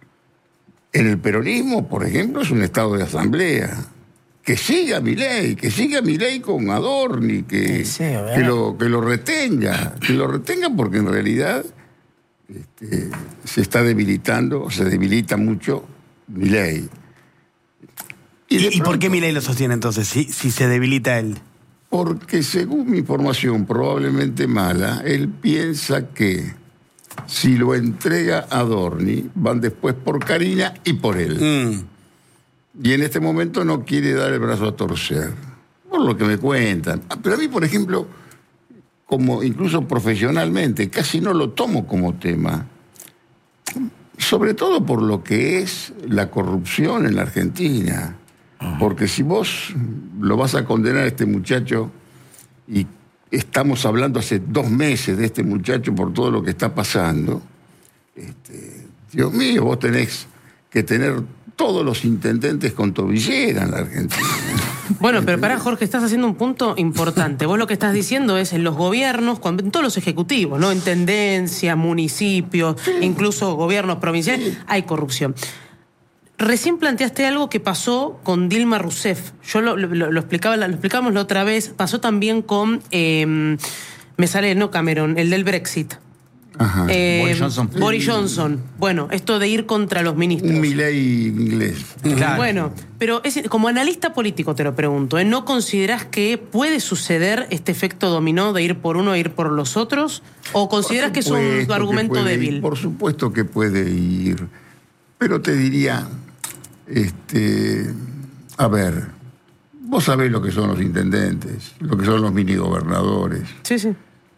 en el peronismo, por ejemplo, es un estado de asamblea. Que siga Milei, que siga Milei con Adorni, que, sí, sí, que, lo, que lo retenga, que lo retenga porque en realidad este, se está debilitando, se debilita mucho Milei. ¿Y, ¿Y, ¿Y por qué Milei lo sostiene entonces, si, si se debilita él? Porque según mi información, probablemente mala, él piensa que si lo entrega a Adorni, van después por Karina y por él. Mm. Y en este momento no quiere dar el brazo a torcer, por lo que me cuentan. Pero a mí, por ejemplo, como incluso profesionalmente, casi no lo tomo como tema. Sobre todo por lo que es la corrupción en la Argentina. Porque si vos lo vas a condenar a este muchacho, y estamos hablando hace dos meses de este muchacho por todo lo que está pasando, este, Dios mío, vos tenés que tener todos los intendentes con tobillera en la Argentina. Bueno, pero pará, Jorge, estás haciendo un punto importante. Vos lo que estás diciendo es en los gobiernos, cuando, en todos los ejecutivos, ¿no? En tendencia, municipios, sí. incluso gobiernos provinciales, sí. hay corrupción. Recién planteaste algo que pasó con Dilma Rousseff. Yo lo, lo, lo explicaba, lo explicamos la otra vez. Pasó también con, eh, me sale, no Cameron, el del Brexit. Ajá. Eh, Boris Johnson. Boris Johnson. Bueno, esto de ir contra los ministros. Un Milei inglés. Claro. Bueno, pero es, como analista político te lo pregunto, ¿eh? ¿No considerás que puede suceder este efecto dominó de ir por uno e ir por los otros? ¿O considerás que es un argumento débil? Ir, por supuesto que puede ir. Pero te diría, este, a ver, vos sabés lo que son los intendentes, lo que son los minigobernadores. Sí, sí.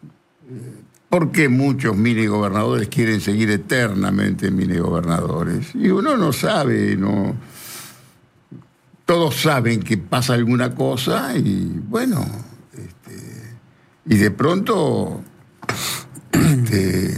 ¿Por qué muchos minigobernadores quieren seguir eternamente minigobernadores? Y uno no sabe, no. Todos saben que pasa alguna cosa y bueno, este, y de pronto este,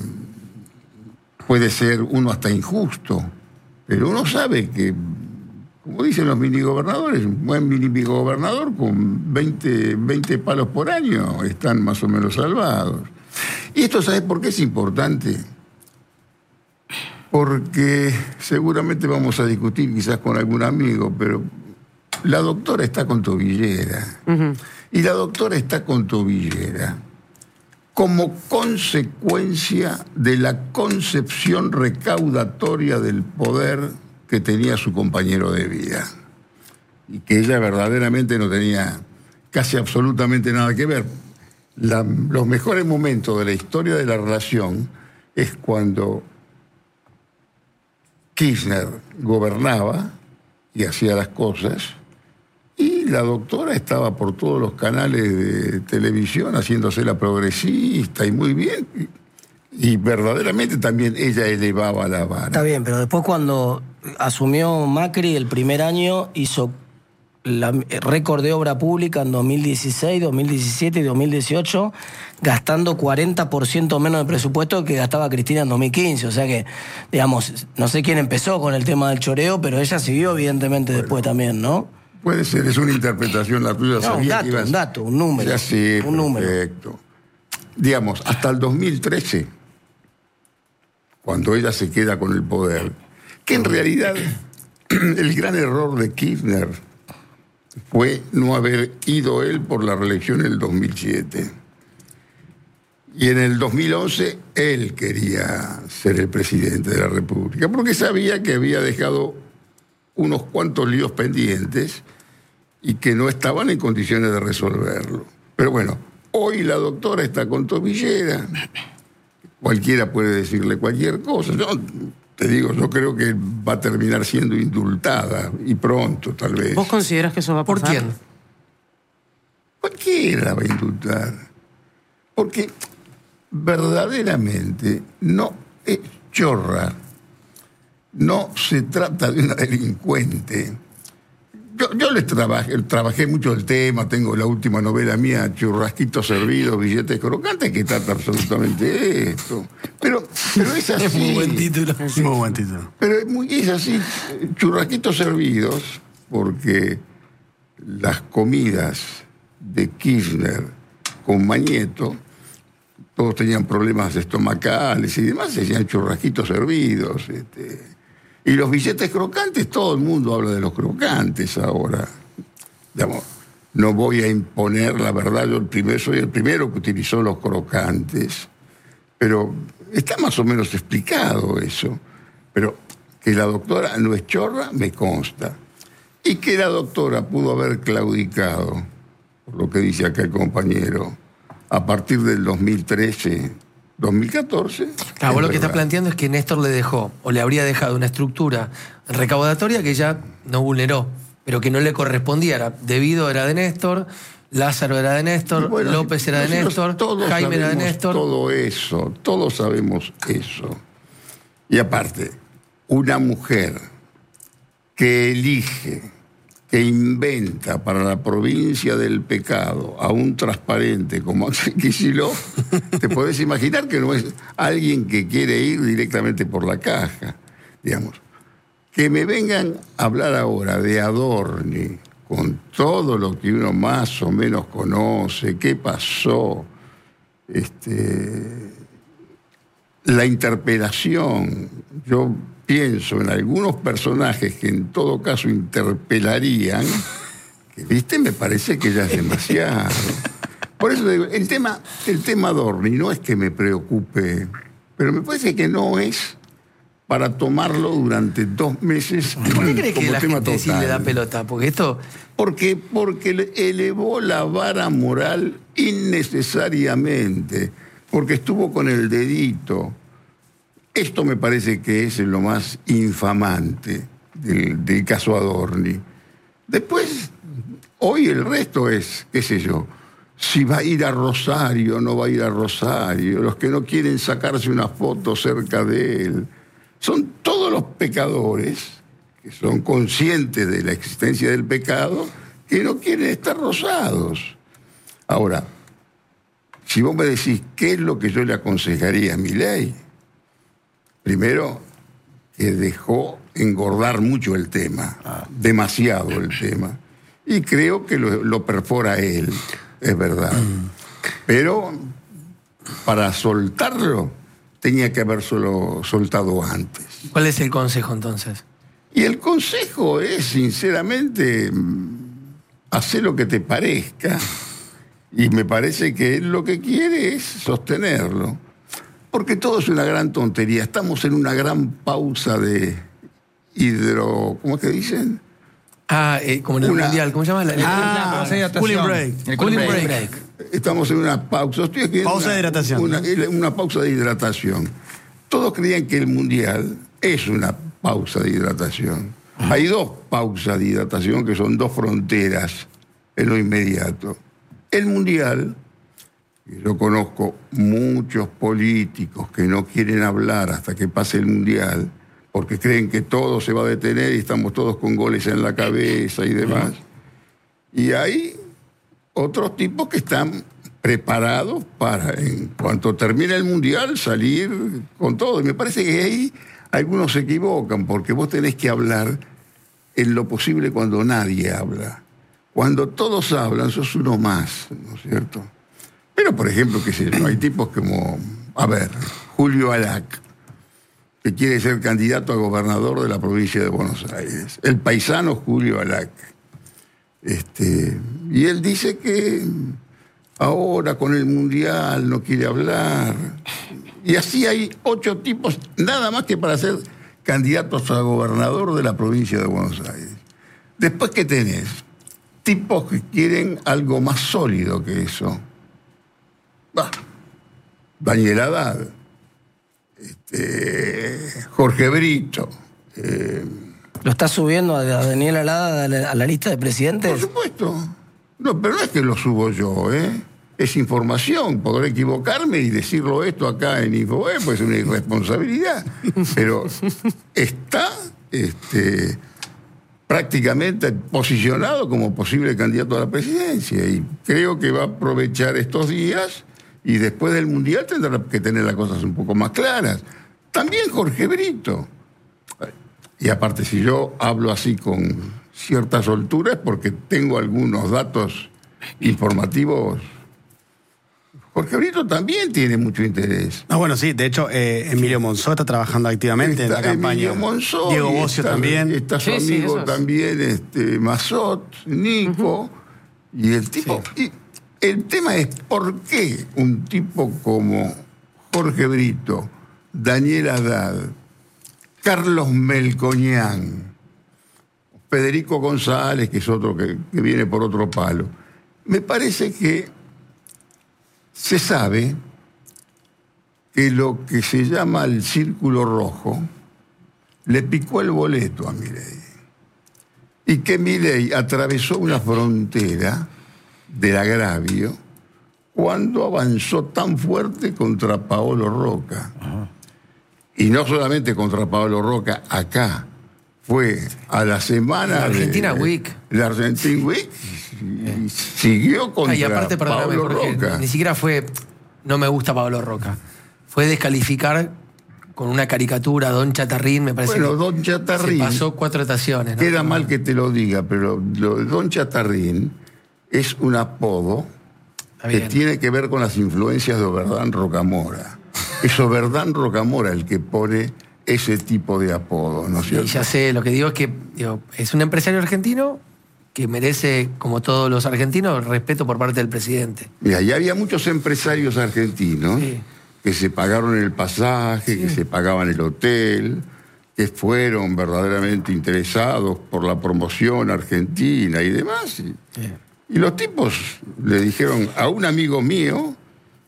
puede ser uno hasta injusto, pero uno sabe que, como dicen los minigobernadores, un buen minigobernador con veinte, veinte palos por año están más o menos salvados. Y esto, ¿sabes por qué es importante? Porque seguramente vamos a discutir quizás con algún amigo, pero la doctora está con tobillera. Uh-huh. Y la doctora está con tobillera como consecuencia de la concepción recaudatoria del poder que tenía su compañero de vida. Y que ella verdaderamente no tenía casi absolutamente nada que ver. La, los mejores momentos de la historia de la relación es cuando Kirchner gobernaba y hacía las cosas y hoy la doctora estaba por todos los canales de televisión haciéndose la progresista y muy bien. Y, y verdaderamente también ella elevaba la vara. Está bien, pero después cuando asumió Macri el primer año hizo la, el récord de obra pública en dos mil dieciséis, dos mil diecisiete y dos mil dieciocho, gastando cuarenta por ciento menos de presupuesto que gastaba Cristina en dos mil quince. O sea que, digamos, no sé quién empezó con el tema del choreo, pero ella siguió evidentemente bueno, después también, ¿no? Puede ser, es una interpretación la tuya. No, sabía un dato, que ibas... un dato, un número. Ya sí, un número. Perfecto. Digamos, hasta el dos mil trece, cuando ella se queda con el poder, que en realidad el gran error de Kirchner fue no haber ido él por la reelección en el dos mil siete. Y en el dos mil once él quería ser el presidente de la República, porque sabía que había dejado unos cuantos líos pendientes y que no estaban en condiciones de resolverlo. Pero bueno, hoy la doctora está con tobillera, cualquiera puede decirle cualquier cosa. Yo te digo, yo creo que va a terminar siendo indultada, y pronto tal vez. ¿Vos considerás que eso va a pasar? ¿Por quién? Cualquiera la va a indultar. Porque verdaderamente no es chorra. No se trata de una delincuente. Yo, yo les trabajé, trabajé mucho el tema, tengo la última novela mía, Churrasquitos Servidos, Billetes Crocantes, que trata absolutamente esto. Pero, pero es así. Es muy buen título. Es muy buen título. Pero es, muy, es así, Churrasquitos Servidos, porque las comidas de Kirchner con Mañeto, todos tenían problemas estomacales y demás, se hacían churrasquitos servidos. Este, y los billetes crocantes, todo el mundo habla de los crocantes ahora. Digamos, no voy a imponer la verdad, yo el primero, soy el primero que utilizó los crocantes, pero está más o menos explicado eso. Pero que la doctora no es chorra, me consta. Y que la doctora pudo haber claudicado, por lo que dice acá el compañero, a partir del dos mil trece, dos mil catorce. Claro, vos lo que estás planteando es que Néstor le dejó, o le habría dejado una estructura recaudatoria que ya no vulneró, pero que no le correspondía. Era, Debido era de Néstor, Lázaro era de Néstor, Bueno, López era de Néstor, Jaime era de Néstor. Todo eso, todos sabemos eso. Y aparte, una mujer que elige, que inventa para la provincia del pecado a un transparente como Axel Kicillof, te podés imaginar que no es alguien que quiere ir directamente por la caja, digamos. Que me vengan a hablar ahora de Adorni, con todo lo que uno más o menos conoce, qué pasó, este, la interpelación. Yo pienso en algunos personajes que en todo caso interpelarían, que, viste, me parece que ya es demasiado. Por eso digo, el tema, el tema Adorni no es que me preocupe, pero me parece que no es para tomarlo durante dos meses. ¿Por qué crees que la tema gente sí total. le da pelota? Porque esto... Porque, porque le elevó la vara moral innecesariamente, porque estuvo con el dedito. Esto me parece que es lo más infamante del, del caso Adorni. Después, hoy el resto es, qué sé yo, si va a ir a Rosario o no va a ir a Rosario, los que no quieren sacarse una foto cerca de él. Son todos los pecadores que son conscientes de la existencia del pecado, que no quieren estar rosados. Ahora, si vos me decís qué es lo que yo le aconsejaría a Milei, primero, que dejó engordar mucho el tema, demasiado el tema, y creo que lo, lo perfora él, es verdad. Pero para soltarlo, tenía que haberlo soltado antes. ¿Cuál es el consejo entonces? Y el consejo es, sinceramente, hacer lo que te parezca. Y me parece que él lo que quiere es sostenerlo. Porque todo es una gran tontería. Estamos en una gran pausa de hidro... ¿Cómo es que dicen? Ah, eh, como en el Una- Mundial, ¿cómo se llama? La- Ah, pausa de hidratación. cooling break. El Cooling cooling break. break. Estamos en una pausa. Estoy escribiendo Pausa una- de hidratación. Una, una pausa de hidratación. Todos creían que el Mundial es una pausa de hidratación. Hay dos pausas de hidratación que son dos fronteras en lo inmediato. El Mundial, yo conozco muchos políticos que no quieren hablar hasta que pase el Mundial, porque creen que todo se va a detener y estamos todos con goles en la cabeza y demás. Y hay otros tipos que están preparados para, en cuanto termine el Mundial, salir con todo. Y me parece que ahí algunos se equivocan, porque vos tenés que hablar en lo posible cuando nadie habla. Cuando todos hablan, sos uno más, ¿no es cierto? Pero, por ejemplo, qué sé yo, hay tipos como, a ver, Julio Alac, que quiere ser candidato a gobernador de la provincia de Buenos Aires. El paisano Julio Alac. Este, y él dice que ahora con el Mundial no quiere hablar. Y así hay ocho tipos, nada más que para ser candidatos a gobernador de la provincia de Buenos Aires. Después, ¿qué tenés? Tipos que quieren algo más sólido que eso. Bah, Daniel Haddad, este, Jorge Brito. Eh, ¿Lo está subiendo a Daniel Haddad a la, a la lista de presidentes? Por supuesto. No, pero no es que lo subo yo, ¿eh? Es información. Podré equivocarme y decirlo esto acá en Infoweb, pues es una irresponsabilidad. Pero está este, prácticamente posicionado como posible candidato a la presidencia. Y creo que va a aprovechar estos días y después del Mundial tendrá que tener las cosas un poco más claras. También Jorge Brito. Y aparte, si yo hablo así con cierta soltura es porque tengo algunos datos informativos. Jorge Brito también tiene mucho interés. Ah, bueno, sí, de hecho, eh, Emilio Monzó está trabajando activamente está en la campaña. Emilio Monzó, Diego Bocio está, también. Está su sí, amigo sí, esos. también, este, Mazot, Nico, uh-huh. Y el tipo... Sí. Y el tema es por qué un tipo como Jorge Brito, Daniel Haddad, Carlos Melconian, Federico González, que es otro que, que viene por otro palo. Me parece que se sabe que lo que se llama el círculo rojo le picó el boleto a Milei. Y que Milei atravesó una frontera del agravio cuando avanzó tan fuerte contra Paolo Roca. Ajá. Y no solamente contra Paolo Roca, acá. Fue a la semana la Argentina de, Week. La Argentina Week y siguió contra ah, y aparte, Paolo Jorge, Roca. Ni siquiera fue, no me gusta Paolo Roca. Fue descalificar con una caricatura a Don Chatarrín, me parece. Bueno, que Don Chatarrín. Se pasó cuatro estaciones. ¿no? Queda mal que te lo diga, pero lo de Don Chatarrín es un apodo que tiene que ver con las influencias de Oberdán Rocamora. Es Oberdán Rocamora el que pone ese tipo de apodo, ¿no es cierto? Y ya sé, lo que digo es que digo, es un empresario argentino que merece, como todos los argentinos, respeto por parte del presidente. Mira, ya había muchos empresarios argentinos sí. que se pagaron el pasaje, sí. que se pagaban el hotel, que fueron verdaderamente interesados por la promoción argentina y demás. Y, sí. y los tipos le dijeron a un amigo mío,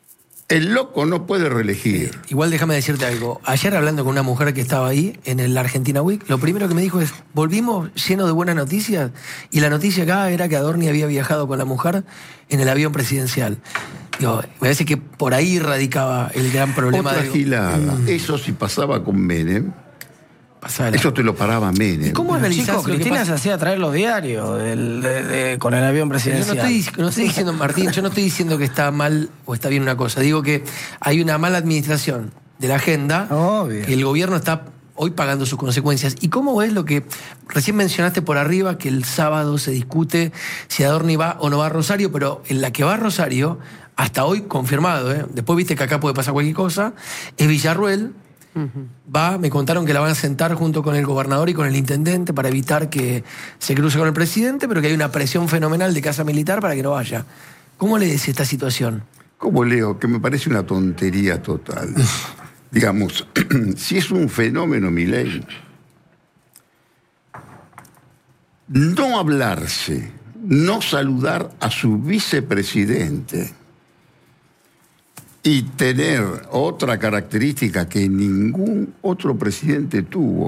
el loco no puede reelegir. Sí. Igual déjame decirte algo. Ayer hablando con una mujer que estaba ahí en el Argentina Week, lo primero que me dijo es, volvimos lleno de buenas noticias y la noticia acá era que Adorni había viajado con la mujer en el avión presidencial. Digo, me parece que por ahí radicaba el gran problema. Otra de... gilada. Mm. Eso sí pasaba con Menem. Pasaba la... Eso te lo paraba Menem. ¿Y cómo analizás? Cristina se hacía traer los diarios del, de, de, con el avión presidencial. Yo no estoy, no estoy diciendo, Martín, yo no estoy diciendo que está mal o está bien una cosa. Digo que hay una mala administración de la agenda. Obvio. Que el gobierno está hoy pagando sus consecuencias. ¿Y cómo es lo que recién mencionaste por arriba, que el sábado se discute si Adorni va o no va a Rosario, pero en la que va a Rosario, hasta hoy confirmado, ¿eh? Después viste que acá puede pasar cualquier cosa, es Villarruel. Va, me contaron que la van a sentar junto con el gobernador y con el intendente para evitar que se cruce con el presidente, pero que hay una presión fenomenal de Casa Militar para que no vaya. ¿Cómo lees esta situación? ¿Cómo leo? Que me parece una tontería total. Digamos, si es un fenómeno Milei, no hablarse, no saludar a su vicepresidente y tener otra característica que ningún otro presidente tuvo,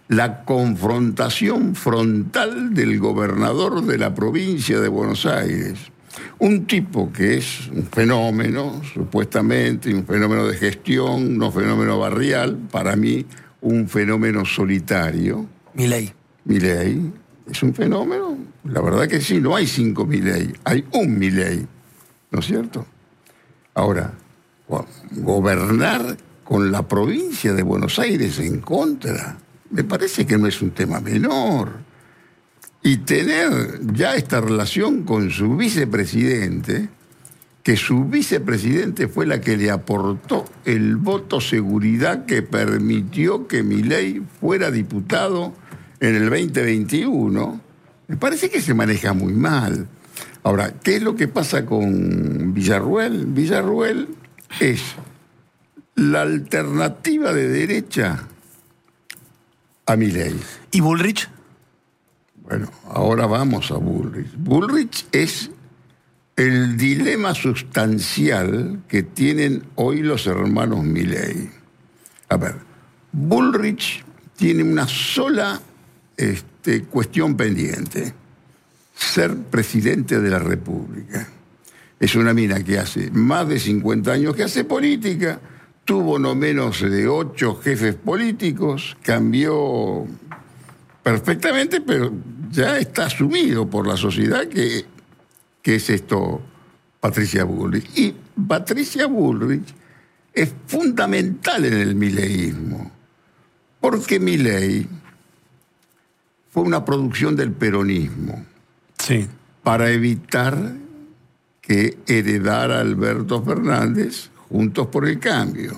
la confrontación frontal del gobernador de la provincia de Buenos Aires. Un tipo que es un fenómeno, supuestamente, un fenómeno de gestión, no fenómeno barrial, para mí un fenómeno solitario. Milei. Milei es un fenómeno, la verdad que sí, no hay cinco Milei, hay un Milei, ¿no es cierto? Ahora, gobernar con la provincia de Buenos Aires en contra, me parece que no es un tema menor. Y tener ya esta relación con su vicepresidente, que su vicepresidente fue la que le aportó el voto seguridad que permitió que Milei fuera diputado en el veinte veintiuno, me parece que se maneja muy mal. Ahora, ¿qué es lo que pasa con Villarruel? Villarruel es la alternativa de derecha a Milei. ¿Y Bullrich? Bueno, ahora vamos a Bullrich. Bullrich es el dilema sustancial que tienen hoy los hermanos Milei. A ver, Bullrich tiene una sola este, cuestión pendiente: ser presidente de la República. Es una mina que hace más de cincuenta años que hace política, tuvo no menos de ocho jefes políticos, cambió perfectamente, pero ya está asumido por la sociedad que, que es esto, Patricia Bullrich. Y Patricia Bullrich es fundamental en el mileísmo, porque Milei fue una producción del peronismo. Sí. Para evitar que heredara Alberto Fernández Juntos por el Cambio.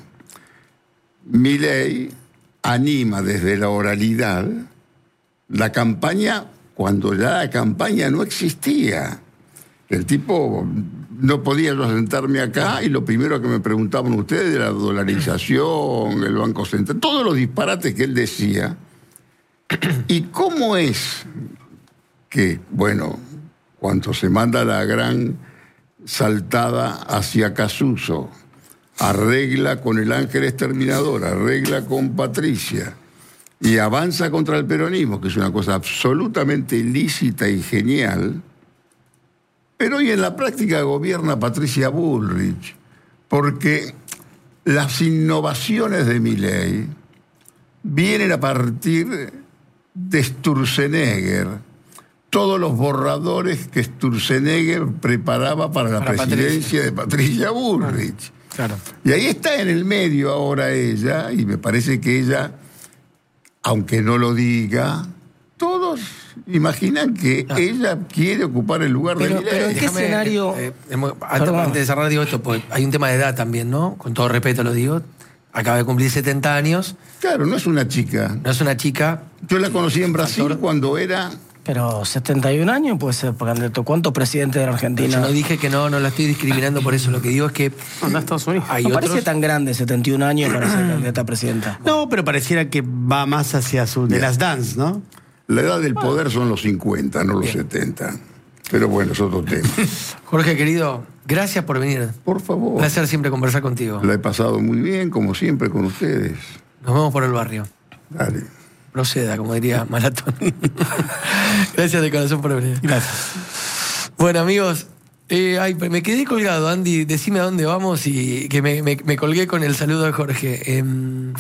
Milei anima desde la oralidad la campaña cuando ya la campaña no existía. El tipo, no podía yo sentarme acá y lo primero que me preguntaban ustedes era la dolarización, el Banco Central, todos los disparates que él decía. ¿Y cómo es que, bueno, cuando se manda la gran saltada hacia Casuso, arregla con el Ángel Exterminador, arregla con Patricia y avanza contra el peronismo, que es una cosa absolutamente lícita y genial, pero hoy en la práctica gobierna Patricia Bullrich, porque las innovaciones de Milei vienen a partir de Sturzenegger, todos los borradores que Sturzenegger preparaba para la Para presidencia Patricia. de Patricia Bullrich. Claro. Y ahí está en el medio ahora ella, y me parece que ella, aunque no lo diga, todos imaginan que Ah. ella quiere ocupar el lugar Pero- de Milei. pero ¿en qué Déjame, escenario? eh, eh, antes, Perdón. antes de cerrar, digo esto, porque hay un tema de edad también, ¿no? Con todo respeto lo digo. Acaba de cumplir setenta años, Claro, no es una chica. no es una chica. Yo la conocí en Brasil Factor. cuando era... Pero setenta y un años puede ser candidato. ¿Cuántos presidentes de la Argentina? Yo no dije que no, no la estoy discriminando por eso. Lo que digo es que Anda a Estados Unidos. hay No parece otros. tan grande, setenta y un años para ser candidata a presidenta. No, pero pareciera que va más hacia su de Bien. las dance, ¿no? La edad del poder son los cincuenta, no los setenta. Pero bueno, es otro tema. Jorge, querido, gracias por venir. Por Un favor. placer siempre conversar contigo. La he pasado muy bien, como siempre, con ustedes. Nos vemos por el barrio. Dale. Proceda, como diría Malatón. Gracias de corazón por venir. Gracias. Bueno, amigos, eh, ay, me quedé colgado, Andy. Decime a dónde vamos y que me, me- me colgué con el saludo de Jorge. Em,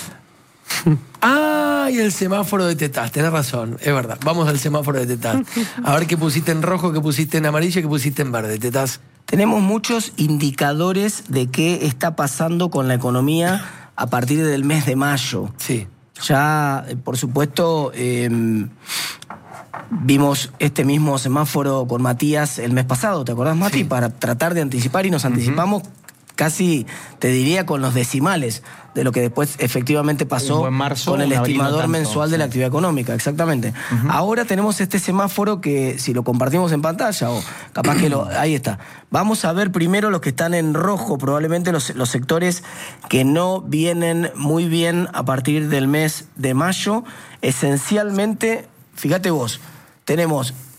Ah, y el semáforo de Tetaz, tenés razón, es verdad. Vamos al semáforo de Tetaz. A ver qué pusiste en rojo, qué pusiste en amarillo, qué pusiste en verde, Tetaz. Tenemos muchos indicadores de qué está pasando con la economía a partir del mes de mayo. Sí. Ya, eh, por supuesto, eh, vimos este mismo semáforo con Matías el mes pasado, ¿te acordás, Mati? Sí. Para tratar de anticipar y nos anticipamos casi, te diría, con los decimales de lo que después efectivamente Un pasó buen marzo, con el un abril no estimador tanto, mensual de la sí. actividad económica, exactamente. Ahora tenemos este semáforo que si lo compartimos en pantalla o capaz que lo... Ahí está. Vamos a ver primero los que están en rojo, probablemente los, los sectores que no vienen muy bien a partir del mes de mayo. Esencialmente, fíjate vos, tenemos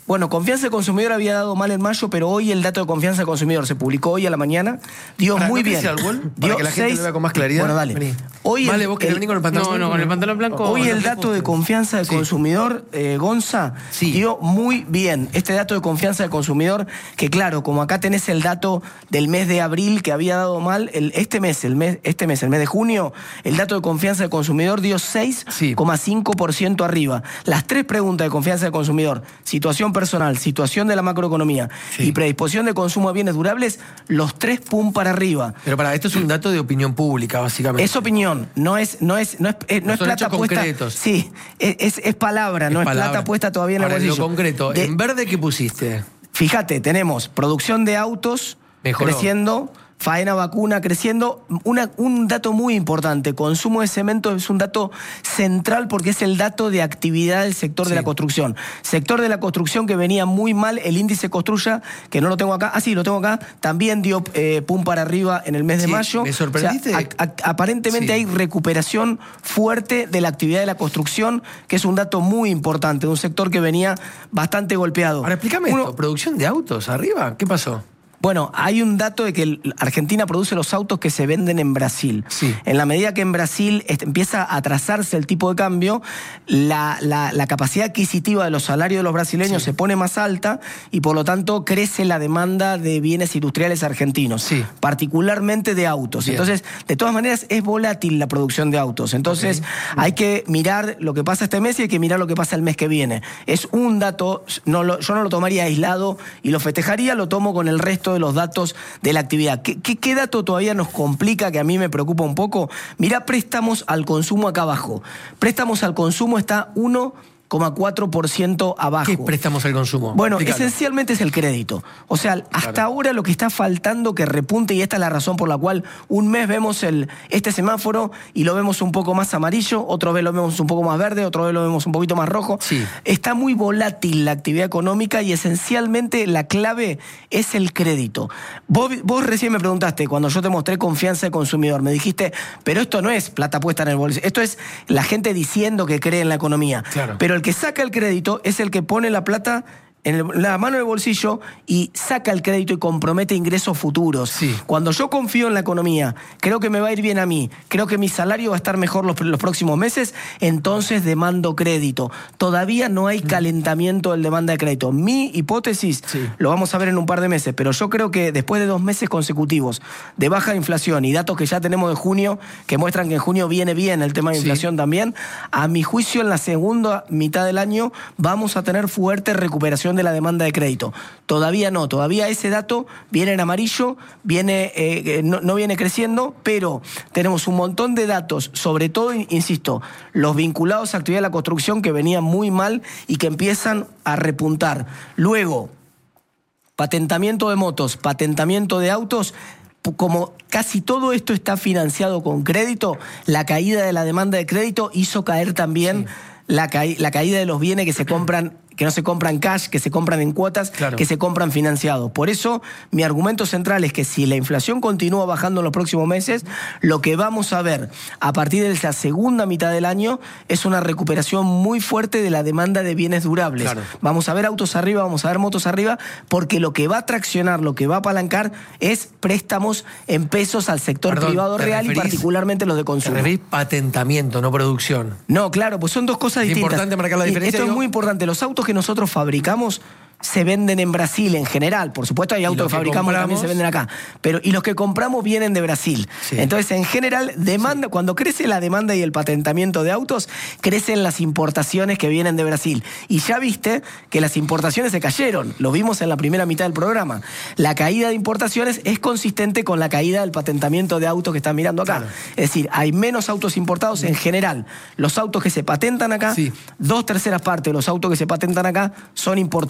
Bueno, confianza del consumidor había dado mal en mayo, pero hoy el dato de confianza del consumidor se publicó hoy a la mañana. Dio Pará, muy ¿no bien. querés ir al gol? Para Dio que la gente seis... lo vea con más claridad. Bueno, dale. Vení. Hoy Vale, el- vos querés el- venir con el pantalón. No, no, con el pantalón blanco. Hoy no el te dato de ajustes. confianza del Sí. consumidor, eh, Gonza, Sí. dio muy bien. Este dato de confianza del consumidor, que claro, como acá tenés el dato del mes de abril que había dado mal, el, este mes, el mes, este mes, el mes de junio, el dato de confianza del consumidor dio seis coma cinco por ciento arriba. Las tres preguntas de confianza del consumidor, situación personal, situación de la macroeconomía Sí. y predisposición de consumo a bienes durables, los tres pum para arriba. Pero para esto es un dato de opinión pública, básicamente. Es opinión, no es, no es, no es, eh, no No es son plata hechos puesta. concretos. Sí, es, es, es palabra, no es palabra. plata puesta todavía en el Ahora, en lo bolsillo. concreto, De- ¿en verde qué pusiste? Fíjate, tenemos producción de autos Mejoró. creciendo, faena vacuna creciendo. Una- un dato muy importante, consumo de cemento es un dato central porque es el dato de actividad del sector Sí. de la construcción. Sector de la construcción que venía muy mal, el índice Construya, que no lo tengo acá, ah sí, lo tengo acá, también dio eh, pum para arriba en el mes de Sí, mayo. me sorprendiste. O sea, a- a- aparentemente Sí. hay recuperación fuerte de la actividad de la construcción, que es un dato muy importante, de un sector que venía bastante golpeado. Ahora, explícame Uno- esto. ¿Producción de autos arriba? ¿Qué pasó? Bueno, hay un dato de que el- Argentina produce los autos que se venden en Brasil. Sí. En la medida que en Brasil este, empieza a atrasarse el tipo de cambio, la, la- la capacidad adquisitiva de los salarios de los brasileños Sí. se pone más alta y por lo tanto crece la demanda de bienes industriales argentinos, Sí. particularmente de autos. Bien. Entonces, de todas maneras, es volátil la producción de autos. Entonces, hay que mirar lo que pasa este mes y hay que mirar lo que pasa el mes que viene. Es un dato, no lo- yo no lo tomaría aislado y lo festejaría, lo tomo con el resto de los datos de la actividad. ¿Qué, qué, qué dato todavía nos complica, que a mí me preocupa un poco? Mirá, préstamos al consumo acá abajo. Préstamos al consumo está uno coma cuatro por ciento abajo. ¿Qué préstamos al consumo? Bueno, Explícalo. esencialmente es el crédito. O sea, hasta Claro. ahora lo que está faltando que repunte, y esta es la razón por la cual un mes vemos el, este semáforo y lo vemos un poco más amarillo, otro vez lo vemos un poco más verde, otro vez lo vemos un poquito más rojo. Sí. Está muy volátil la actividad económica y esencialmente la clave es el crédito. Vos, vos recién me preguntaste, cuando yo te mostré confianza de consumidor, me dijiste, pero esto no es plata puesta en el bolsillo, esto es la gente diciendo que cree en la economía. Claro. Pero el que saca el crédito es el que pone la plata en el- la mano del bolsillo y saca el crédito y compromete ingresos futuros. Sí. Cuando yo confío en la economía, creo que me va a ir bien a mí, creo que mi salario va a estar mejor los, los próximos meses, entonces demando crédito. Todavía no hay calentamiento del demanda de crédito. Mi hipótesis, Sí. lo vamos a ver en un par de meses, pero yo creo que después de dos meses consecutivos de baja inflación y datos que ya tenemos de junio, que muestran que en junio viene bien el tema de Sí. inflación también, a mi juicio en la segunda mitad del año vamos a tener fuerte recuperación de la demanda de crédito. Todavía no, todavía ese dato viene en amarillo, viene, eh, no, no viene creciendo, pero tenemos un montón de datos, sobre todo, insisto, los vinculados a actividad de la construcción que venían muy mal y que empiezan a repuntar. Luego, patentamiento de motos, patentamiento de autos. Como casi todo esto está financiado con crédito, la caída de la demanda de crédito hizo caer también la, ca- la caída de los bienes que se compran, que no se compran cash, que se compran en cuotas, Claro. que se compran financiados. Por eso, mi argumento central es que si la inflación continúa bajando en los próximos meses, lo que vamos a ver a partir de la segunda mitad del año es una recuperación muy fuerte de la demanda de bienes durables. Claro. Vamos a ver autos arriba, vamos a ver motos arriba, porque lo que va a traccionar, lo que va a apalancar es préstamos en pesos al sector Perdón, privado ¿te real y referís- particularmente los de Te consumo. referís patentamiento, no producción. No, claro, pues son dos cosas Es distintas. importante marcar la Y diferencia, Esto digo- es muy importante. Los autos que nosotros fabricamos se venden en Brasil en general. Por supuesto hay autos los que que fabricamos que también compramos? se venden acá. Pero, y los que compramos vienen de Brasil. Sí. Entonces, en general, demanda, cuando crece la demanda y el patentamiento de autos, crecen las importaciones que vienen de Brasil. Y ya viste que las importaciones se cayeron. Lo vimos en la primera mitad del programa. La caída de importaciones es consistente con la caída del patentamiento de autos que están mirando acá. Claro. Es decir, hay menos autos importados en general. Los autos que se patentan acá, Sí. dos terceras partes de los autos que se patentan acá son importados. En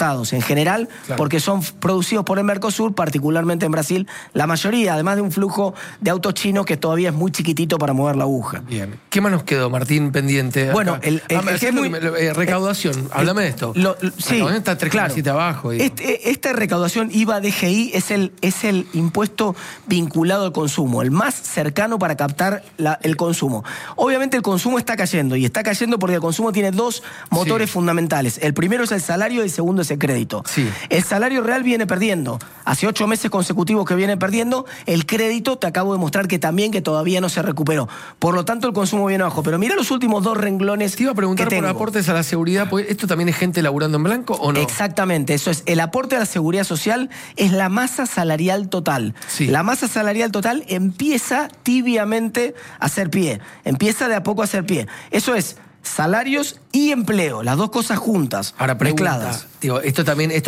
en general, Claro. porque son producidos por el Mercosur, particularmente en Brasil, la mayoría, además de un flujo de autos chinos que todavía es muy chiquitito para mover la aguja. Bien. ¿Qué más nos quedó, Martín, pendiente? Bueno, acá? el- el- Ah, el que es muy- me- eh, recaudación, háblame de esto. Lo- lo- sí, Recaudación está tres coma claro. siete abajo. digo. Este- esta recaudación I V A D G I es el, es el impuesto vinculado al consumo, el más cercano para captar la- el consumo. Obviamente el consumo está cayendo, y está cayendo porque el consumo tiene dos motores Sí. fundamentales. El primero es el salario y el segundo es el crédito. Sí. El salario real viene perdiendo. Hace ocho meses consecutivos que viene perdiendo. El crédito, te acabo de mostrar que también, que todavía no se recuperó. Por lo tanto, el consumo viene abajo. Pero mira los últimos dos renglones. Te iba a preguntar que por tengo. aportes a la seguridad, porque ¿esto también es gente laburando en blanco o no? Exactamente, eso es. El aporte a la seguridad social es la masa salarial total. Sí. La masa salarial total empieza tibiamente a hacer pie. Empieza de a poco a hacer pie. Eso es salarios y empleo, las dos cosas juntas, Ahora, pregunta, mezcladas. digo, esto también, esto